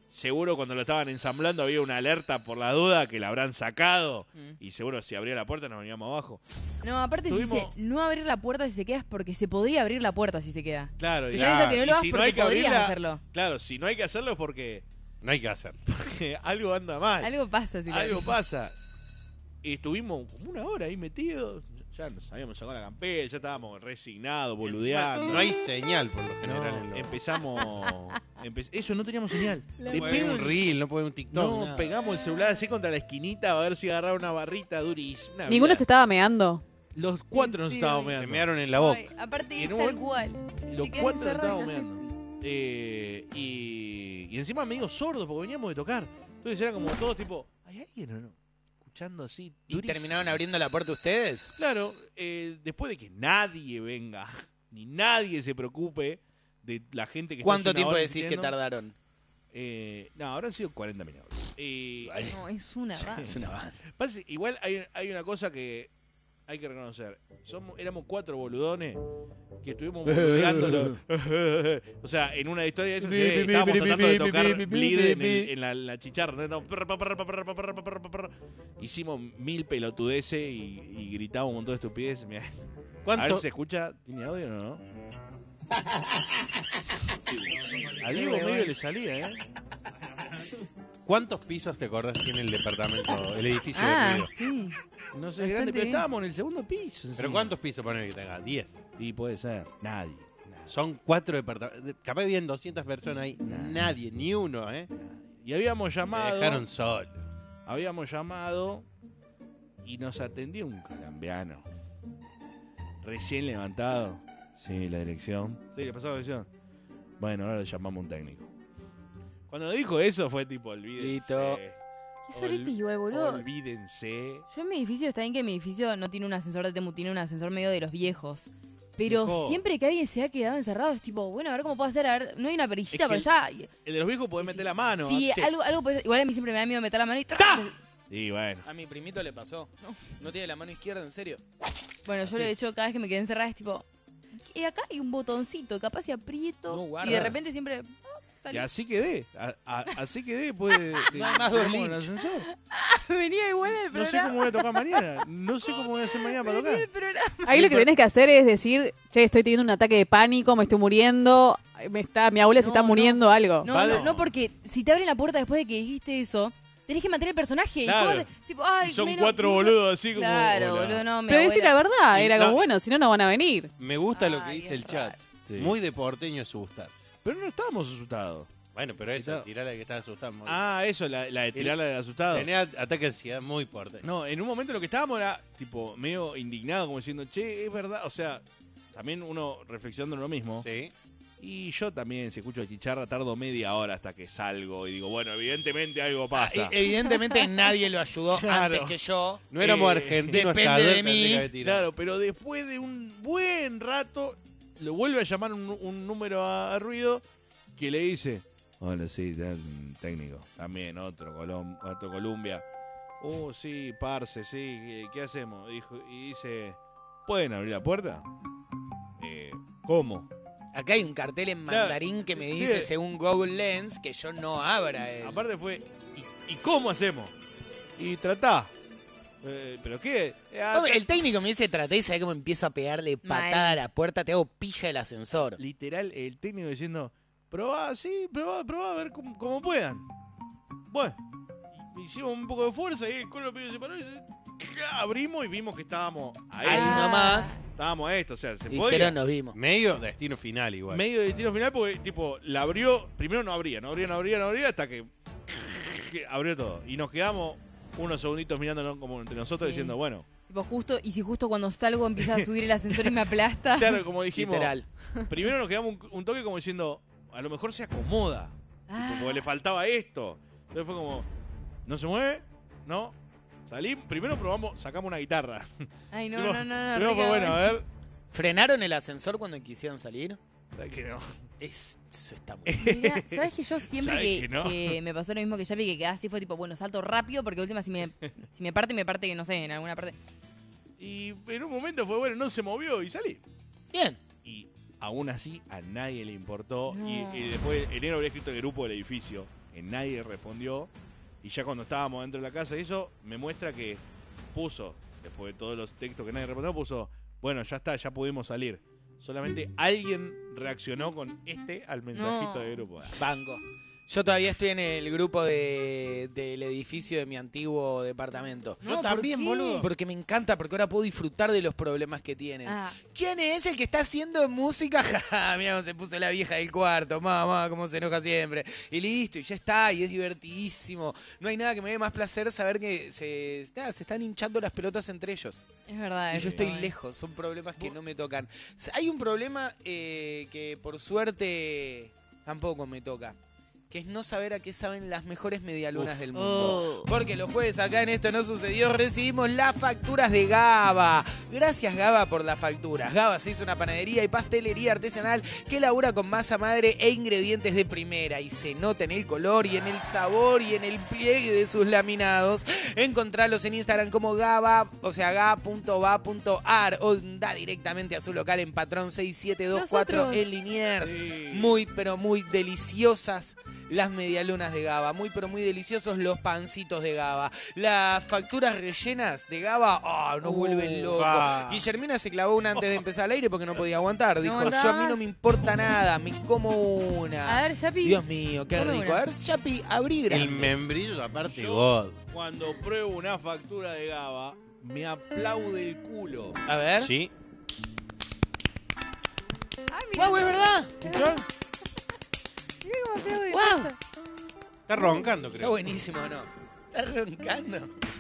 seguro cuando lo estaban ensamblando había una alerta por la duda que la habrán sacado. Mm. Y seguro si abría la puerta nos veníamos abajo. No, aparte Tuvimos- dice no abrir la puerta si se queda es porque se podría abrir la puerta si se queda. Claro, Si y, te dice que no lo y hagas si no porque hay que podrías abrirla, hacerlo. claro, si no hay que hacerlo es porque, No hay que hacerlo. porque algo anda mal. Algo pasa si lo Algo haces. pasa. Y estuvimos como una hora ahí metidos. Ya nos habíamos sacado la campera, ya estábamos resignados, boludeando. No hay señal por lo No, general. en lo- empezamos. empe- eso, no teníamos señal. No Le puede pego un un- reel, no puede un TikTok. No, nada. pegamos el celular así contra la esquinita a ver si agarraba una barrita durísima. Ninguno se estaba meando. Los cuatro nos Sí, estábamos sí. meando. Se mearon en la boca. Ay, aparte Y es en un tal momento- cual. Los Te quedas cuatro nos encerrado y estábamos no sé- meando. Eh, y, y encima medio sordos porque veníamos de tocar. Entonces era como todos tipo, ¿hay alguien o no? Escuchando así. ¿Y durísimo. terminaron abriendo la puerta ustedes? Claro, eh, después de que nadie venga, ni nadie se preocupe de la gente que ¿Cuánto está hace una tiempo hora decís que insistiendo, tardaron? Eh, no, habrán sido cuarenta minutos. Eh, No, es una banda. Es una banda. pasa- igual hay, hay una cosa que hay que reconocer. Somos, éramos cuatro boludones que estuvimos boludeándolo. O sea, en una historia de esas eh, estábamos tratando de tocar bleed en, el- en la, la chicharra. No, prr, prr, prr, prr, prr, prr, prr, prr. Hicimos mil pelotudeces y, y gritábamos un montón de estupideces. Mirá. ¿Cuánto? A ver si se escucha. ¿Tiene audio o no? A Diego medio le salía, ¿eh? ¿Cuántos pisos te acordás tiene el departamento, el edificio Ah, de Ruido? sí. No sé, Bastante grande, pero bien. estábamos en el segundo piso. ¿Pero encima. cuántos pisos poner que tenga? ¿diez? Y puede ser. Nadie. Son cuatro departamentos. Capaz vivían doscientas personas ahí. Nadie, ni uno, ¿eh? Y habíamos Me llamado. dejaron solo. Habíamos llamado y nos atendió un colombiano. Recién levantado. Sí, la dirección. Sí, le pasó la dirección. Bueno, ahora le llamamos a un técnico. Cuando dijo eso fue tipo, olvídense. Listo. Qué sorete igual, boludo. Olvídense. Yo en mi edificio, está bien que mi edificio no tiene un ascensor de Temu, tiene un ascensor medio de los viejos. Pero Viejo. siempre que alguien se ha quedado encerrado es tipo, bueno, a ver cómo puedo hacer, a ver, no hay una perillita Es que por allá. El de los viejos podés meter la mano. Sí, Sí. algo, algo puede- igual a mí siempre me da miedo meter la mano y ¡tra! Y bueno. A mi primito le pasó. No tiene la mano izquierda, en serio. Bueno, yo lo he hecho cada vez que me quedé encerrada, es tipo, y acá hay un botoncito, capaz si aprieto. No, guarda. y de repente siempre, ah, Y salí. así quedé. A- a- así quedé después de, de- No hay más de- dos en el links. ascensor. Venía igual el No programa. sé cómo voy a tocar mañana. No sé cómo voy a hacer mañana para Venía tocar. el programa. Ahí lo que tenés que hacer es decir, che, estoy teniendo un ataque de pánico, me estoy muriendo, me está, mi abuela se No, está no. muriendo, algo. No, Vale. no, no, porque si te abren la puerta después de que dijiste eso, tenés que mantener el personaje. ¿Y Claro. cómo haces? Tipo, ay, Y son menos- cuatro boludos así como. Claro, hola. boludo, no, mi Pero decir la abuela- verdad, Y era no- como, bueno, si no, no van a venir. Me gusta lo que Ay, dice es el chat. raro. Sí. Muy de porteño asustarse. Pero no estábamos asustados. Bueno, pero eso, Claro. tirarla que estaba asustado. muy- Ah, eso, la, la de tirarla del asustado. Tenía ataque de ansiedad muy porteño. No, en un momento lo que estábamos era, tipo, medio indignado, como diciendo, che, es verdad. O sea, también uno reflexionando en lo mismo. Sí. Y yo también, si escucho chicharra, tardo media hora hasta que salgo y digo, bueno, evidentemente algo Ah, pasa. e- evidentemente nadie lo ayudó Claro. antes que yo. No éramos Eh, argentinos. depende hasta de Alberto mí. tenía que tirar. Claro, pero después de un buen rato, le vuelve a llamar un, un número a, a Ruido que le dice, hola, sí, ya el técnico. También otro, Colom- otro Columbia. Oh, sí, parce, sí, ¿qué, qué hacemos? Dijo, y dice, ¿pueden abrir la puerta? Eh, ¿Cómo? Acá hay un cartel en Claro, mandarín que me sí. dice, según Google Lens, que yo no abra el... Aparte fue, ¿y, y cómo hacemos? Y tratá. Eh, ¿Pero qué? Eh, ah, No, el técnico me dice, traté y sabe cómo empiezo a pegarle patada Mal. a la puerta, te hago pija el ascensor. Literal, el técnico diciendo, probá, sí, probá, probá, a ver cómo, cómo puedan. Bueno, hicimos un poco de fuerza y el Colo pidió se paró y se- abrimos y vimos que estábamos ahí. Ahí nomás, Estábamos a esto, o sea, se dijeron, podía. nos vimos. Medio destino final igual. Medio de destino final porque, tipo, la abrió, primero no abría, no abría, no abría, no abría, hasta que que abrió todo. Y nos quedamos unos segunditos mirándonos como entre nosotros Sí. diciendo, bueno, Tipo, justo, y si justo cuando salgo empieza a subir el ascensor y me aplasta. claro, como dijimos, Literal. primero nos quedamos un, un toque como diciendo, a lo mejor se acomoda. Ah. Tipo, porque le faltaba esto. Entonces fue como, ¿no se mueve? ¿No? Salí, primero probamos, sacamos una guitarra. Ay, no, Tipo, no, no, no. primero fue rica, bueno, a ver. ¿Frenaron el ascensor cuando quisieron salir? ¿Sabes que no? Es, eso está muy... Mirá, ¿sabes que yo siempre ¿Sabes que, que no? que me pasó lo mismo que Yapi, que quedaba así fue tipo, bueno, salto rápido porque última si me, si me parte, me parte, no sé, en alguna parte. Y en un momento fue bueno, no se movió y salí. Bien. Y aún así a nadie le importó. No. Y, y después enero habría escrito el grupo del edificio. Eh, nadie respondió. Y ya cuando estábamos dentro de la casa, eso me muestra que puso, después de todos los textos que nadie respondió, puso, bueno, ya está, ya pudimos salir. Solamente alguien reaccionó con este al mensajito No. de grupo. Banco. Yo todavía estoy en el grupo de, del edificio de mi antiguo departamento. Yo también, boludo. Porque me encanta, porque ahora puedo disfrutar de los problemas que tienen. Ah. ¿Quién es el que está haciendo música? Mira cómo se puso la vieja del cuarto. Mamá, cómo se enoja siempre. Y listo, y ya está, y es divertidísimo. No hay nada que me dé más placer saber que se, nada, se están hinchando las pelotas entre ellos. Es verdad. Y es yo estoy verdad. lejos, son problemas que no me tocan. Hay un problema eh, que por suerte tampoco me toca, que es no saber a qué saben las mejores medialunas Uf. del mundo. Oh. Porque los jueves acá en Esto No Sucedió recibimos las facturas de Gaba. Gracias, Gaba, por las facturas. Gaba se hizo una panadería y pastelería artesanal que elabora con masa madre e ingredientes de primera. Y se nota en el color y en el sabor y en el pliegue de sus laminados. Encontralos en Instagram como Gaba, o sea, gaba punto va punto ar, o da directamente a su local en Patrón seis siete dos cuatro Nosotros. en Liniers. Muy, pero muy deliciosas las medialunas de Gaba, muy pero muy deliciosos los pancitos de Gaba. Las facturas rellenas de Gaba, oh, nos vuelven locos. Ufa. Guillermina se clavó una antes de empezar al aire porque no podía aguantar. Dijo, aguantabas? yo a mí no me importa nada, me como una. A ver, Yapi. Dios mío, qué come rico. una. A ver, Yapi, abrí grande. El membrillo aparte, Yo, God. cuando pruebo una factura de Gaba, me aplaude el culo. A ver. Sí. Ay, mira. Wow, es verdad. ¿Escuchán? Mira cómo aplaude. Wow. Está roncando, Está creo. buenísimo, ¿no? Está roncando.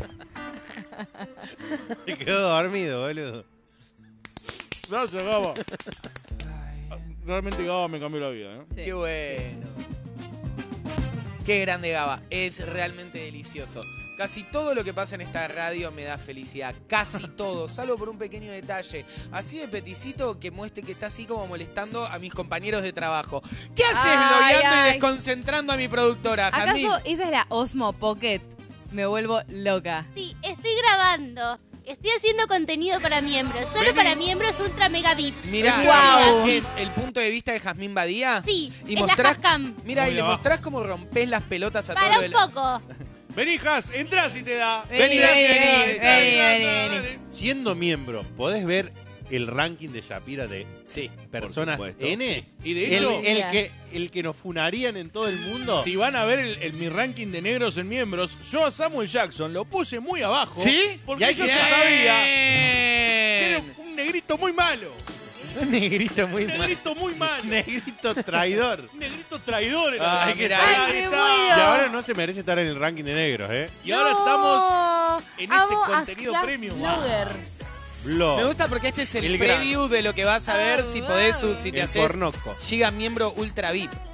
Se quedó dormido, boludo. Gracias, Gaba. Realmente Gaba me cambió la vida, ¿eh? Sí. Qué bueno. Qué grande Gaba. Es realmente delicioso. Casi todo lo que pasa en esta radio me da felicidad. Casi todo, salvo por un pequeño detalle. Así de peticito que muestre que está así como molestando a mis compañeros de trabajo. ¿Qué haces Ay, blogueando y ay. desconcentrando a mi productora, Jazmín? ¿Acaso esa es la Osmo Pocket? Me vuelvo loca. Sí, estoy grabando. Estoy haciendo contenido para miembros. Solo Vení. para miembros Ultra Mega V I P. Mirá, Guau. ¿qué es el punto de vista de Jazmín Badía? Sí, y es la mostrás, Hascam. mira, Muy y le abajo. mostrás cómo rompés las pelotas a Para todo un el... poco. Vení, Has, entrá si te da. Vení, vení, vení, vení, vení, vení. Siendo miembro, ¿podés ver el ranking de Shapira de Sí. personas supuesto. N? Y de El, hecho, el que, el que nos funarían en todo el mundo. si van a ver el, el- mi ranking de negros en miembros, yo a Samuel Jackson lo puse muy abajo. ¿Sí? Porque Y ahí yo se ya sabe. sabía que era un negrito muy malo. Un negrito muy Un mal. negrito muy malo. Negrito traidor. Un negrito traidor era. Ah, Hay que mirá. saber, Ay, ahí me está. muero. Y ahora no se merece estar en el ranking de negros, ¿eh? Y ahora No. estamos en este Amo a contenido Class premium. Bloggers. Blog. Me gusta porque este es el, El gran. preview de lo que vas a ver si podés, su- si te El haces pornoco. Giga miembro Ultra V I P.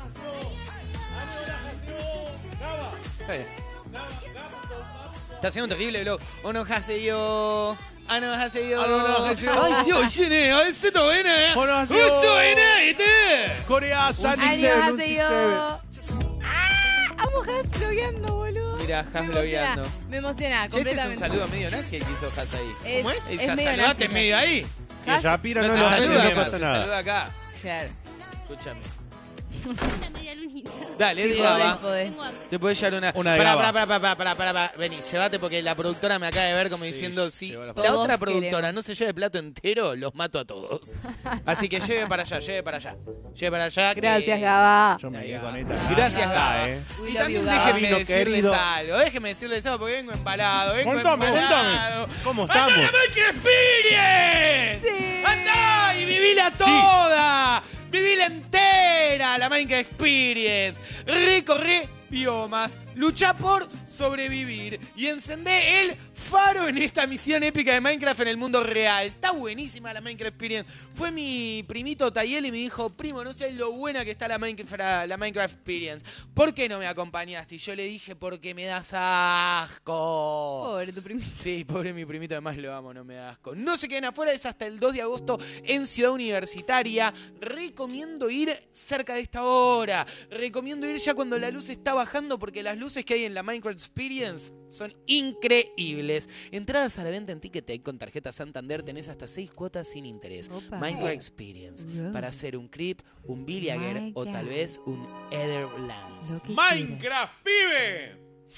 Está bien. Está haciendo un terrible blog. O no hace yo. Ah, no hace yo. Ah, no, no, hace yo. Ay, sí, oye, ne, ay, se to buena, eh. Oh, no, hace Oh, yo. so buena, este. Corea, San Ay, Seven, Dios, un hace six yo. seven. ¡Ah! Amo Has blogueando, boludo. Mira, Me Has blogueando. emociona, me emociona, Che, ese es un completamente. saludo medio nazi el que hizo Has ahí. Es- ¿Cómo es? es Esa- medio saludate nazi. medio ahí. Que Shapira No, no, se lo hace, saluda no acá, pasa se nada. saluda acá. Claro. Escúchame. Una media lunita. Dale, Sí, de Gaba. podés, podés. Tengo hambre. Te podés llevar una. Una de pará, Gaba. pará, pará, pará, pará, pará, pará. Vení, llévate porque la productora me acaba de ver como diciendo sí. lleva la La foto. otra Todos productora queremos. no se lleve plato entero, los mato a todos. Así que lleve para allá, lleve para allá. Lleve para allá. que- Gracias, Gaba. Yo me Ahí quedé va. con esta. Gracias, Ah, Gaba. eh. We Y love también you, Gaba. déjenme Vino decirles querido. algo, déjenme decirles algo porque vengo embalado, vengo Contame, embalado. contame. ¿Cómo ¡Anda estamos? la Minecraft Experience! Sí. ¡Andá y vivila toda! ¡Vivila entera! La Minecraft Experience. Recorre biomas, lucha por sobrevivir y encendé el faro en esta misión épica de Minecraft en el mundo real. Está buenísima la Minecraft Experience. Fue mi primito Tayel y me dijo, primo, no sé lo buena que está la Minecraft, la Minecraft Experience. ¿Por qué no me acompañaste? Y yo le dije, porque me das asco. Pobre tu primito. Sí, pobre mi primito, además lo amo, no me da asco. No se queden afuera, es hasta el dos de agosto en Ciudad Universitaria. Recomiendo ir cerca de esta hora. Recomiendo ir ya cuando la luz está bajando, porque las luces que hay en la Minecraft Experience Son increíbles. Entradas a la venta en Ticketek con tarjeta Santander. Tenés hasta seis cuotas sin interés. Opa. Minecraft Experience. Yeah. Para hacer un Creep, un Villager My o God. tal vez un Etherlands. ¡Minecraft, pibe!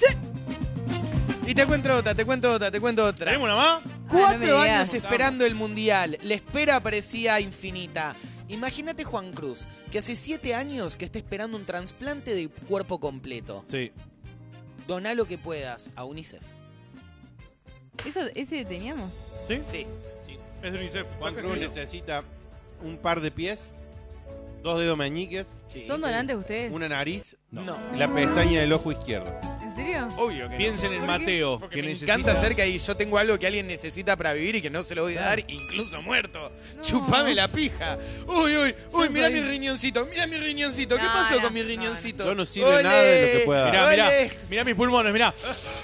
Y te cuento otra, te cuento otra, te cuento otra. ¿Tenemos una más? Cuatro Ah, no me digas. años esperando el Mundial. La espera parecía infinita. Imagínate Juan Cruz, que hace siete años que está esperando un trasplante de cuerpo completo. Sí. Doná lo que puedas a UNICEF. ¿Eso, ¿Ese teníamos? ¿Sí? Sí. Sí. Es de UNICEF. Juan Cruz necesita un par de pies, dos dedos meñiques, ¿Son donantes ustedes? una nariz No. y la pestaña del ojo izquierdo. ¿En serio? Obvio que Piensen en ¿Por qué? Mateo, Porque que me necesita... encanta hacer que ahí yo tengo algo que alguien necesita para vivir y que no se lo voy a dar, incluso muerto. Chupame la pija. Uy, uy, uy, Yo mira soy- mi riñoncito, mira mi riñoncito. ¿Qué No, pasó no, con mi no, riñoncito? Yo no sirve nada de lo que pueda dar. Mirá, mirá, Ole. mirá mis pulmones, mirá.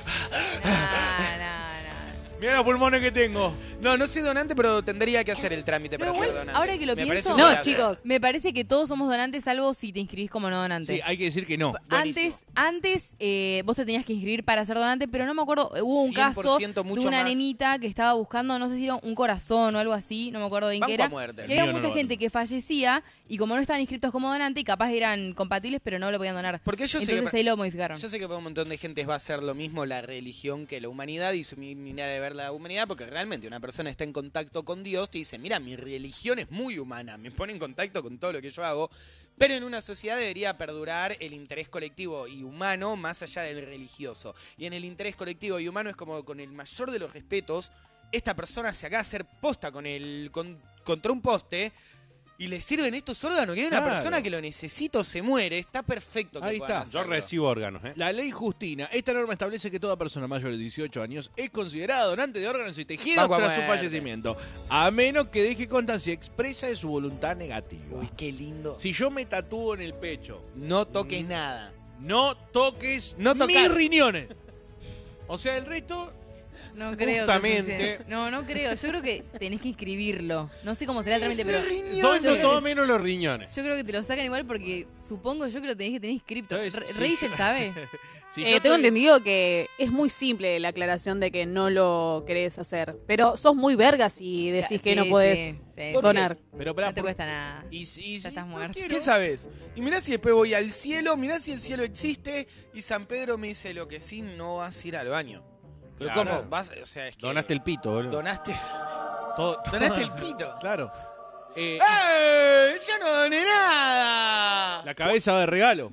No, no, no. Mirá los pulmones que tengo. No, no soy donante, pero tendría que hacer el trámite No, para igual, ser donante. ahora que lo Me pienso, parece un No, golazo. chicos. Me parece que todos somos donantes salvo si te inscribís como no donante. Sí, hay que decir que no. Buenísimo. Antes, antes eh, vos te tenías que inscribir para ser donante, pero no me acuerdo, hubo un cien por caso ciento de mucho una más. nenita que estaba buscando, no sé si era un corazón o algo así, no me acuerdo bien Banco qué era. a muerte. Y El había mío no mucha lo gente banco. que fallecía y como no estaban inscritos como donante, capaz eran compatibles, pero no lo podían donar. Porque yo sé Entonces que- ahí lo modificaron. Yo sé que para un montón de gente va a ser lo mismo la religión que la humanidad y su manera de ver la humanidad, porque realmente una persona está en contacto con Dios, te dice, mira, mi religión es muy humana, me pone en contacto con todo lo que yo hago, pero en una sociedad debería perdurar el interés colectivo y humano más allá del religioso. Y en el interés colectivo y humano es como con el mayor de los respetos, esta persona se acaba de hacer posta con el, con- contra un poste. Y le sirven estos órganos, que hay una Claro. persona que lo necesita o se muere, está perfecto que Ahí puedan está. Yo hacerlo. recibo órganos, ¿eh? La ley Justina. Esta norma establece que toda persona mayor de dieciocho años es considerada donante de órganos y tejidos Banco a tras su muerte. fallecimiento, a menos que deje constancia expresa de su voluntad negativa. Uy, qué lindo. Si yo me tatúo en el pecho, No toques nada. no toques No tocar. mis riñones. O sea, el resto... No creo Justamente. que funcione. No, no creo. Yo creo que tenés que inscribirlo. No sé cómo será el trámite, pero Doy yo, no creo todo que, menos los riñones. yo creo que te lo sacan igual porque supongo yo que lo tenés que tener inscripto. Entonces, Re- sí. Rachel sabe. Si Eh, yo tengo estoy- entendido que es muy simple la aclaración de que no lo querés hacer. Pero sos muy verga si decís que Sí, no podés sí, sí. donar. Pero pará, No te por- cuesta nada. Y, si- y Ya si estás no muerto. quiero- ¿Qué sabes? Y mirá si después voy al cielo, mirá si el cielo existe y San Pedro me dice lo que sí, no vas a ir al baño. Pero Claro. ¿cómo? Vas, o sea, es que Donaste el pito, boludo. donaste, todo- donaste el pito. Claro. Eh, ¡Eh! ¡Yo no doné nada! la cabeza va de regalo.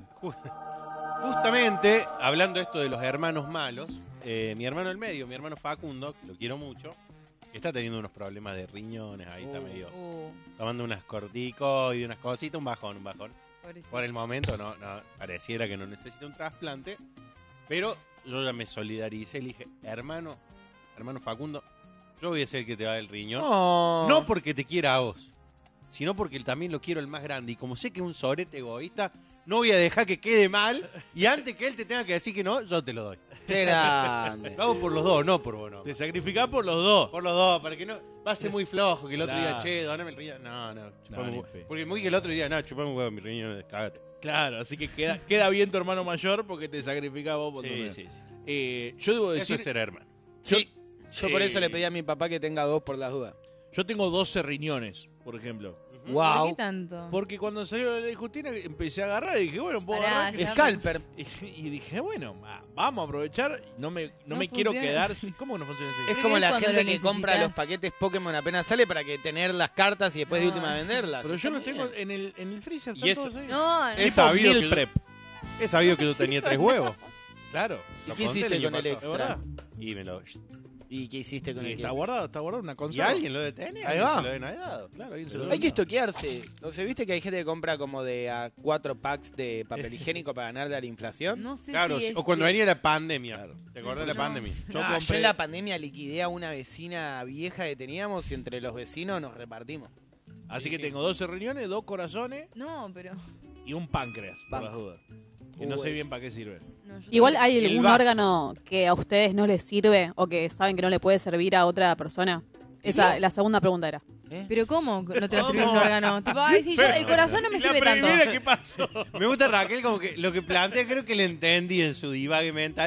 Justamente, hablando esto de los hermanos malos, eh, mi hermano del medio, mi hermano Facundo, que lo quiero mucho, está teniendo unos problemas de riñones, ahí está medio Uh, tomando unas corticoides, unas cositas, un bajón, un bajón. pobrecito. Por el momento no, no pareciera que no necesita un trasplante, pero yo ya me solidaricé y le dije, hermano, hermano Facundo, yo voy a ser el que te va a dar el riñón. Oh. No porque te quiera a vos, sino porque también lo quiero el más grande. Y como sé que es un sorete egoísta, no voy a dejar que quede mal. Y antes que él te tenga que decir que no, yo te lo doy. ¡Qué grande! Lo hago por los dos, no por vos, no. Te sacrificás por los dos. Por los dos, para que no... Va a ser muy flojo que el otro Claro. diga, che, doname el riñón. No, no, chupame No, un ni huevo. fe. Porque muy que el otro día, no, chupame un huevo, mi riñón, cágate. Claro, así que queda, queda bien tu hermano mayor porque te sacrificás vos por tu Sí, hermano. sí, sí. Eh, yo debo Eso decir, es ser hermano. yo, Sí, yo por eso eh, le pedí a mi papá que tenga dos por las dudas. yo tengo doce riñones, por ejemplo. ¿Por ¡Wow! qué tanto? Porque cuando salió la ley Justina empecé a agarrar y dije, bueno, puedo Pará, agarrar. ya- Scalper. Y, y dije, bueno, va, vamos a aprovechar. No me, no No me quiero funciona quedar. así. ¿Cómo no funciona así? Es Creo como que la cuando gente lo que compra necesitas. los paquetes Pokémon apenas sale para que tener las cartas y después de No. última venderlas. Pero yo Está lo tengo bien. en el, en el freezer. Y están eso- todos ahí. No, no. Es Tipo sabido meal que yo- prep. He sabido que yo tenía tres huevos. Claro. ¿Y Lo qué conté hiciste año con el pasado. ¿Es extra? verdad? Y me lo... ¿Y qué hiciste con Y el está que- guardado, está guardado una Y consola. alguien lo detene, Ahí alguien va. se lo deben haber dado. Claro, alguien se lo Hay que estoquearse. O sea, ¿viste que hay gente que compra como de a cuatro packs de papel higiénico para ganarle a la inflación? No sé Claro, si es o cuando que- venía la pandemia. ¿Te acordás de la No. pandemia? Yo Ah, yo compré- en la pandemia liquidé a una vecina vieja que teníamos y entre los vecinos nos repartimos. Así Sí, que sí. tengo doce riñones, dos corazones No, pero... y un páncreas, por Banco. las dudas. Que no Uh, sé es- bien para qué sirve. no, yo Igual tampoco. hay El algún vaso. órgano que a ustedes no les sirve o que saben que no le puede servir a otra persona. Esa, la segunda pregunta era. ¿Pero cómo no te va a servir ¿Cómo? un órgano? Tipo, ay, sí, yo, el corazón no me La sirve tanto. primera que pasó. Me gusta Raquel, como que lo que plantea, creo que le entendí en su divague mental.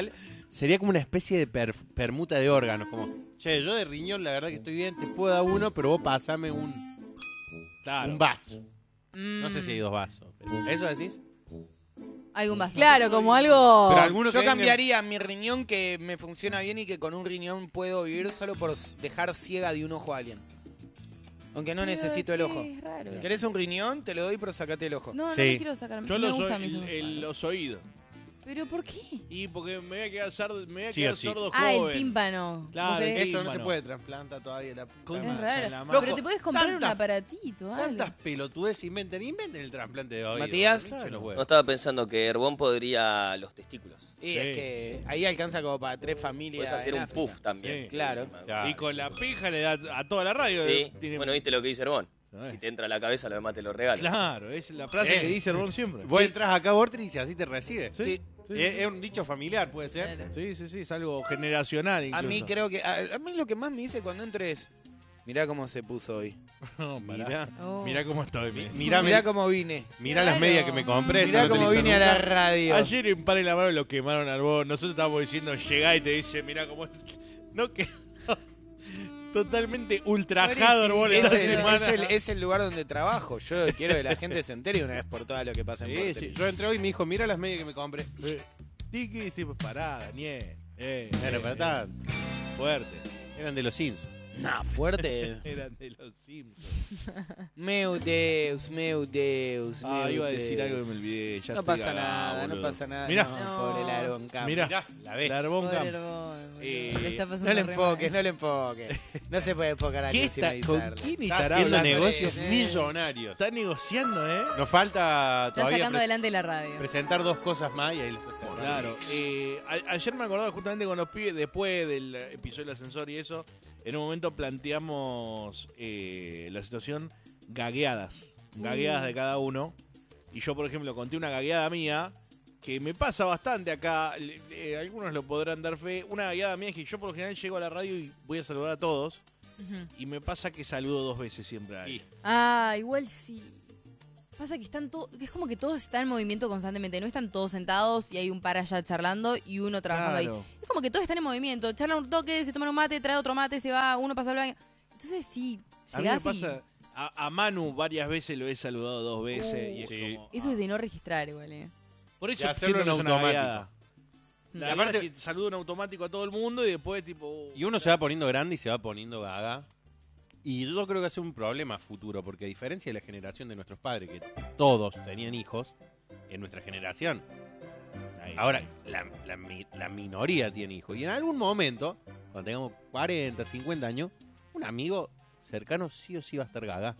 sería como una especie de per- permuta de órganos. Como, che, yo de riñón la verdad que estoy bien, te puedo dar uno, pero vos pasame un, Claro. un vaso. Mm. No sé si hay dos vasos. Pero ¿eso decís? Algún vaso. Claro, como algo... Pero alguno Yo que cambiaría mi riñón que me funciona bien y que con un riñón puedo vivir solo por s- dejar ciega de un ojo a alguien. Aunque no Pero necesito el qué ojo. raro eso. ¿Querés un riñón? Te lo doy, pero sacate el ojo. No, no Sí. me quiero sacar. Yo no los, me gusta o- a mí el- eso. el- los oídos. ¿Pero por qué? Y porque me voy a quedar, sardo- me voy a Sí quedar o sí. sordo Ah, joven. el tímpano. Claro, ¿Vos el querés? Eso no se tímpano. puede trasplantar todavía. La puta Con- Es madre. raro. la mano. Pero te puedes comprar un Tanta- aparatito, algo. ¿Cuántas pelotudes inventen? Inventen el trasplante de oído. Matías. Hinche los No huevos. estaba pensando que Herbón podría los testículos. Y es Sí, que ahí alcanza como para tres familias. Puedes hacer en un África. puff también. Sí. Claro. Claro. Y con la pija le da a toda la radio. Sí. Tiene- Bueno, viste lo que dice Herbón. ¿Sabés? Si te entra a la cabeza, lo demás te lo regalo. Claro, es la frase Eh. que dice Herbón siempre. Vos entras acá a Vortrix y así te recibe. Sí, sí, sí, es, sí. es un dicho familiar, puede ser. Claro. Sí, sí, sí, es algo generacional incluso. A mí creo que... A, a mí lo que más me dice cuando entro es... Mirá cómo se puso hoy. No, pará. Mirá, Oh. Mirá cómo estoy. mi- me- mirá, Mirá me- cómo vine. mirá Claro. las medias que me compré. Mirá eso no te cómo lo hizo vine a la nunca. radio. Ayer en Par en la Mano lo quemaron al vos. Nosotros estábamos diciendo, llegá y te dice, mirá cómo... No, que... Totalmente ultrajado Herbón Es esta el, semana. es, el, es el lugar donde trabajo. Yo quiero que la gente se entere una vez por todas lo que pasa en Sí, Vorterix. sí. Yo entré hoy y me dijo, mira las medias que me compré. Sí. Tiki, tipo, pará, Daniel. Eh, Bueno, eh, para eh. tanto. Fuerte. Eran de los Sims. Nah, fuerte. Eran de los Simpsons. Meu Deus, meu Deus, Ah, meu iba a decir Deus. algo y me olvidé. Ya No estoy pasa cagado, nada, no boludo. pasa nada. Mirá. No, pobre Larón Camp. Mirá, la ves. la Herbón Pobre Camp. Herbón, boludo. Eh, Le está pasando No le re enfoques, mal. no le enfoques. No se puede enfocar aquí ¿Qué encima está, de ¿Con Izardo. quién Está estará haciendo hablando? negocios Eh, millonarios. Está negociando, ¿eh? Nos falta Está todavía sacando pres- adelante la radio. presentar dos cosas más y ahí lo está haciendo. Claro. Eh, a- ayer me acordaba justamente con los pibes, después del episodio del ascensor y eso, en un momento planteamos eh, la situación gagueadas. Gagueadas de cada uno. Y yo, por ejemplo, conté una gagueada mía que me pasa bastante acá. le- le- algunos lo podrán dar fe. Una gagueada mía es que yo por lo general llego a la radio y voy a saludar a todos. Ujú. Y me pasa que saludo dos veces siempre a alguien. Ah, igual sí. Pasa que están todos, es como que todos están en movimiento constantemente, no están todos sentados y hay un par allá charlando y uno trabajando Claro. ahí. Es como que todos están en movimiento, charlan un toque, se toman un mate, trae otro mate, se va, uno pasa al baño. Entonces sí, A mí me llegás y pasa... A, a Manu varias veces lo he saludado dos veces. Uh, y es sí. como, eso es de no registrar igual, eh. Por Y eso hacerlo siento que en es una automático. gagueada. La Y aparte aparte- que saludo en automático a todo el mundo y después tipo... Y uno se va poniendo grande y se va poniendo gaga. Y yo creo que es un problema futuro, porque a diferencia de la generación de nuestros padres, que todos tenían hijos, en nuestra generación, Ahí, ahora ahí. la, la mi- la minoría tiene hijos. Y en algún momento, cuando tengamos cuarenta, cincuenta años, un amigo cercano sí o sí va a estar gaga.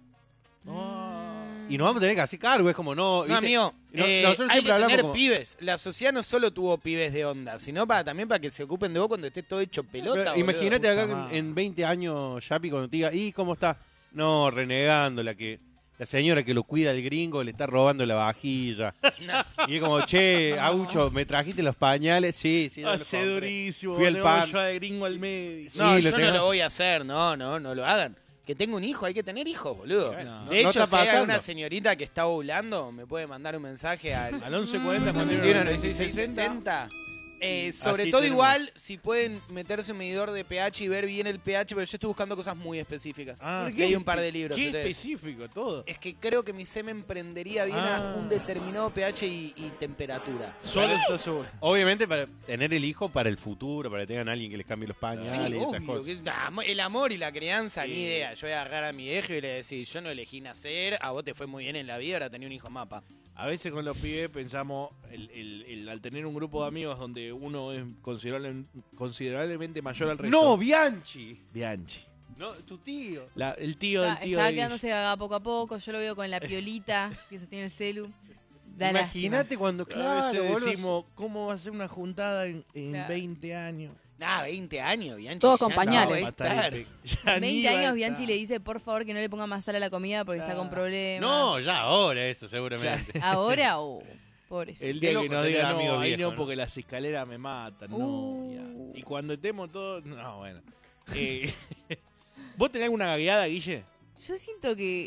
Y nos vamos a tener que hacer cargo, es como no... No, ¿viste? amigo, No- eh, nosotros hay que siempre hablamos tener como- pibes. La sociedad no solo tuvo pibes de onda, sino para también para que se ocupen de vos cuando estés todo hecho pelota. Pero boludo. imagínate acá Puta en, madre. en veinte años, Yapi, cuando te diga, ¿y cómo está? No, renegando, la que la señora que lo cuida el gringo le está robando la vajilla. Y es como, che, Aucho, ¿me trajiste los pañales? Sí, sí. yo los Hace compré. durísimo. Fui al le pan. voy yo de gringo al medio. No, Sí, yo lo no tengo- lo voy a hacer, no, no, no lo hagan. Que tengo un hijo, hay que tener hijos, boludo. No, de no hecho, está si hay pasando. una señorita que está ovulando, me puede mandar un mensaje al Al once cuarenta, veintiuno noventa y noventa y seis seis sesenta. sesenta. Eh, sobre Así todo tenemos. igual, si pueden meterse un medidor de pH y ver bien el pH, pero yo estoy buscando cosas muy específicas. Ah, Porque hay un par de libros. Qué entonces- específico todo. Es que creo que mi semen prendería bien Ah. a un determinado pH y, y temperatura. Solo está seguro. Obviamente para tener el hijo para el futuro, para que tengan alguien que les cambie los pañales Sí, y esas obvio. cosas. que- nah, el amor y la crianza, ni Sí. idea. Yo voy a agarrar a mi viejo y le decir, yo no elegí nacer, a vos te fue muy bien en la vida, ahora tenía un hijo mapa. A veces con los pibes pensamos, el, el- el- al tener un grupo de amigos donde uno es considerable- considerablemente mayor al resto. No, Bianchi. Bianchi. No, tu tío. La- el tío Está, del tío está de quedándose gaga poco a poco, yo lo veo con la piolita que sostiene el celu. Da Imagínate cuando, A claro, veces boludo. decimos, ¿cómo va a ser una juntada en, en Claro. veinte años? Nah, veinte años, Bianchi. Todos ya con no pañales. va a estar. Ya ni veinte va a años estar. Bianchi le dice, por favor, que no le ponga más sal a la comida porque está con problemas. No, ya ahora eso, seguramente. Ahora, oh, pobrecito. El día Qué que loco nos tener diga, amigos no, ahí viejos, no, ¿no? porque las escaleras me matan. No, Uh. ya. Y cuando estemos todos... No, bueno. Eh, ¿Vos tenés alguna gagueada, Guille? Yo siento que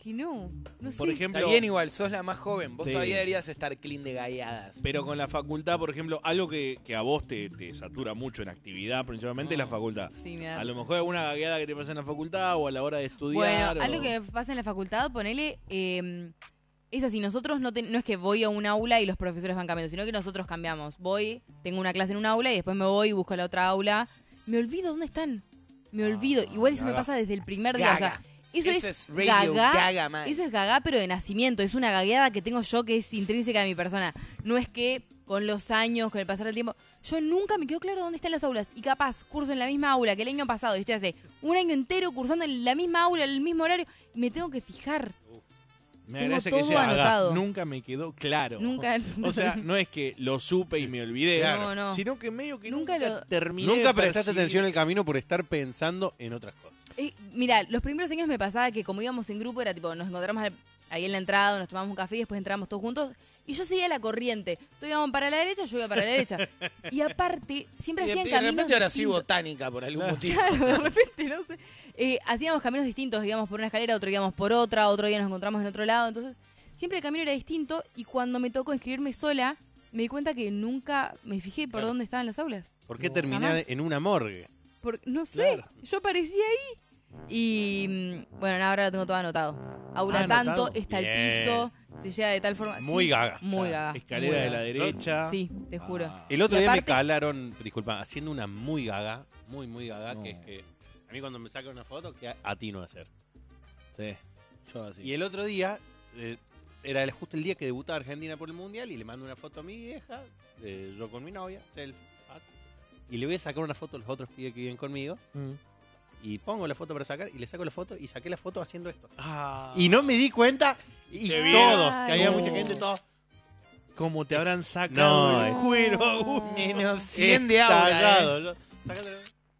que no. No Por sé. ejemplo, Está bien igual, sos la más joven. Vos Sí. todavía deberías estar clean de galladas. pero con la facultad, por ejemplo, algo que, que a vos te, te satura mucho en actividad, principalmente es la facultad. Sí, me da- A lo mejor alguna gagueada que te pasa en la facultad o a la hora de estudiar. Bueno, o- algo que me pasa en la facultad, ponele, eh, es así, nosotros no, te- no es que voy a un aula y los profesores van cambiando, sino que nosotros cambiamos. Voy, tengo una clase en un aula y después me voy y busco la otra aula. Me olvido dónde están. Me olvido. Igual eso me gaga. pasa desde el primer día. O sea, Gaga. eso, Eso es, es radio gaga. gaga, man. Eso es gaga, pero de nacimiento. Es una gagueada que tengo yo que es intrínseca de mi persona. No es que con los años, con el pasar del tiempo, yo nunca me quedo claro dónde están las aulas. Y capaz, curso en la misma aula que el año pasado. Y estoy hace un año entero cursando en la misma aula, en el mismo horario. Y me tengo que fijar. Me tengo agradece que todo sea gaga. anotado. Nunca me quedó claro. Nunca. O sea, no es que lo supe y me olvidé, Claro. No, no. sino que medio que Nunca nunca, lo- terminé. Nunca de prestaste percibir. atención al camino por estar pensando en otras cosas. Eh, mira, los primeros años me pasaba que como íbamos en grupo, era tipo, nos encontramos al- ahí en la entrada, nos tomamos un café y después entramos todos juntos. Y yo seguía la corriente. Todos íbamos para la derecha, yo iba para la derecha. Y aparte, siempre Y de, hacían y de caminos repente ahora soy distintos. botánica por algún motivo. Claro, de repente, no sé. Eh, hacíamos caminos distintos, íbamos por una escalera, otro íbamos por otra, otro día nos encontramos en otro lado. Entonces, siempre el camino era distinto y cuando me tocó inscribirme sola, me di cuenta que nunca me fijé por Claro. dónde estaban las aulas. ¿Por qué No, terminar jamás. en una morgue? Por- no sé, yo aparecí ahí. Y mm, bueno, nada, ahora lo tengo todo anotado. Aula Ah, tanto, anotado. está el Bien. piso, se llega de tal forma. Muy sí, gaga. Muy gaga. Escalera muy de gaga. la derecha. Sí, te juro. El otro Y día aparte- me calaron, disculpa, haciendo una muy gaga, muy, muy gaga, que es que a mí cuando me sacan una foto, que atino a hacer. Sí, yo así. Y el otro día, eh, era el- justo el día que debutaba Argentina por el Mundial, y le mando una foto a mi vieja, de yo con mi novia, selfie, pac, y le voy a sacar una foto a los otros pibes que viven conmigo, Mm. y pongo la foto para sacar, y le saco la foto, y saqué la foto haciendo esto. Ah. Y no me di cuenta, y Qué bien. todos, que había No. mucha gente, todos. Como te habrán sacado No, el eh. cuero. Uy, Menos cien de aura, Estallado, eh. yo- sácatelo.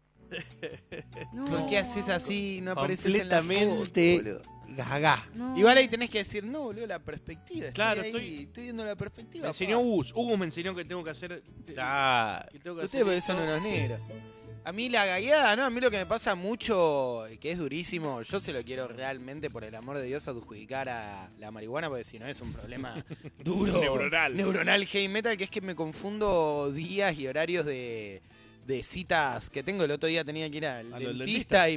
¿Por qué haces así? No apareces en la foto, Completamente boludo. gaga. No. Igual ahí tenés que decir, no, boludo, la perspectiva. Claro, estoy, ahí, estoy- estoy viendo la perspectiva. Me enseñó pa. Gus. Hugo me enseñó que tengo que hacer. Ah, que tengo que Ustedes hacer porque son esto. unos negros. A mí la gagueada, ¿no? A mí lo que me pasa mucho, que es durísimo, yo se lo quiero realmente, por el amor de Dios, adjudicar a la marihuana, porque si no es un problema duro. Neuronal. Neuronal heavy metal, que es que me confundo días y horarios de, de citas que tengo. El otro día tenía que ir al ¿A los dentista y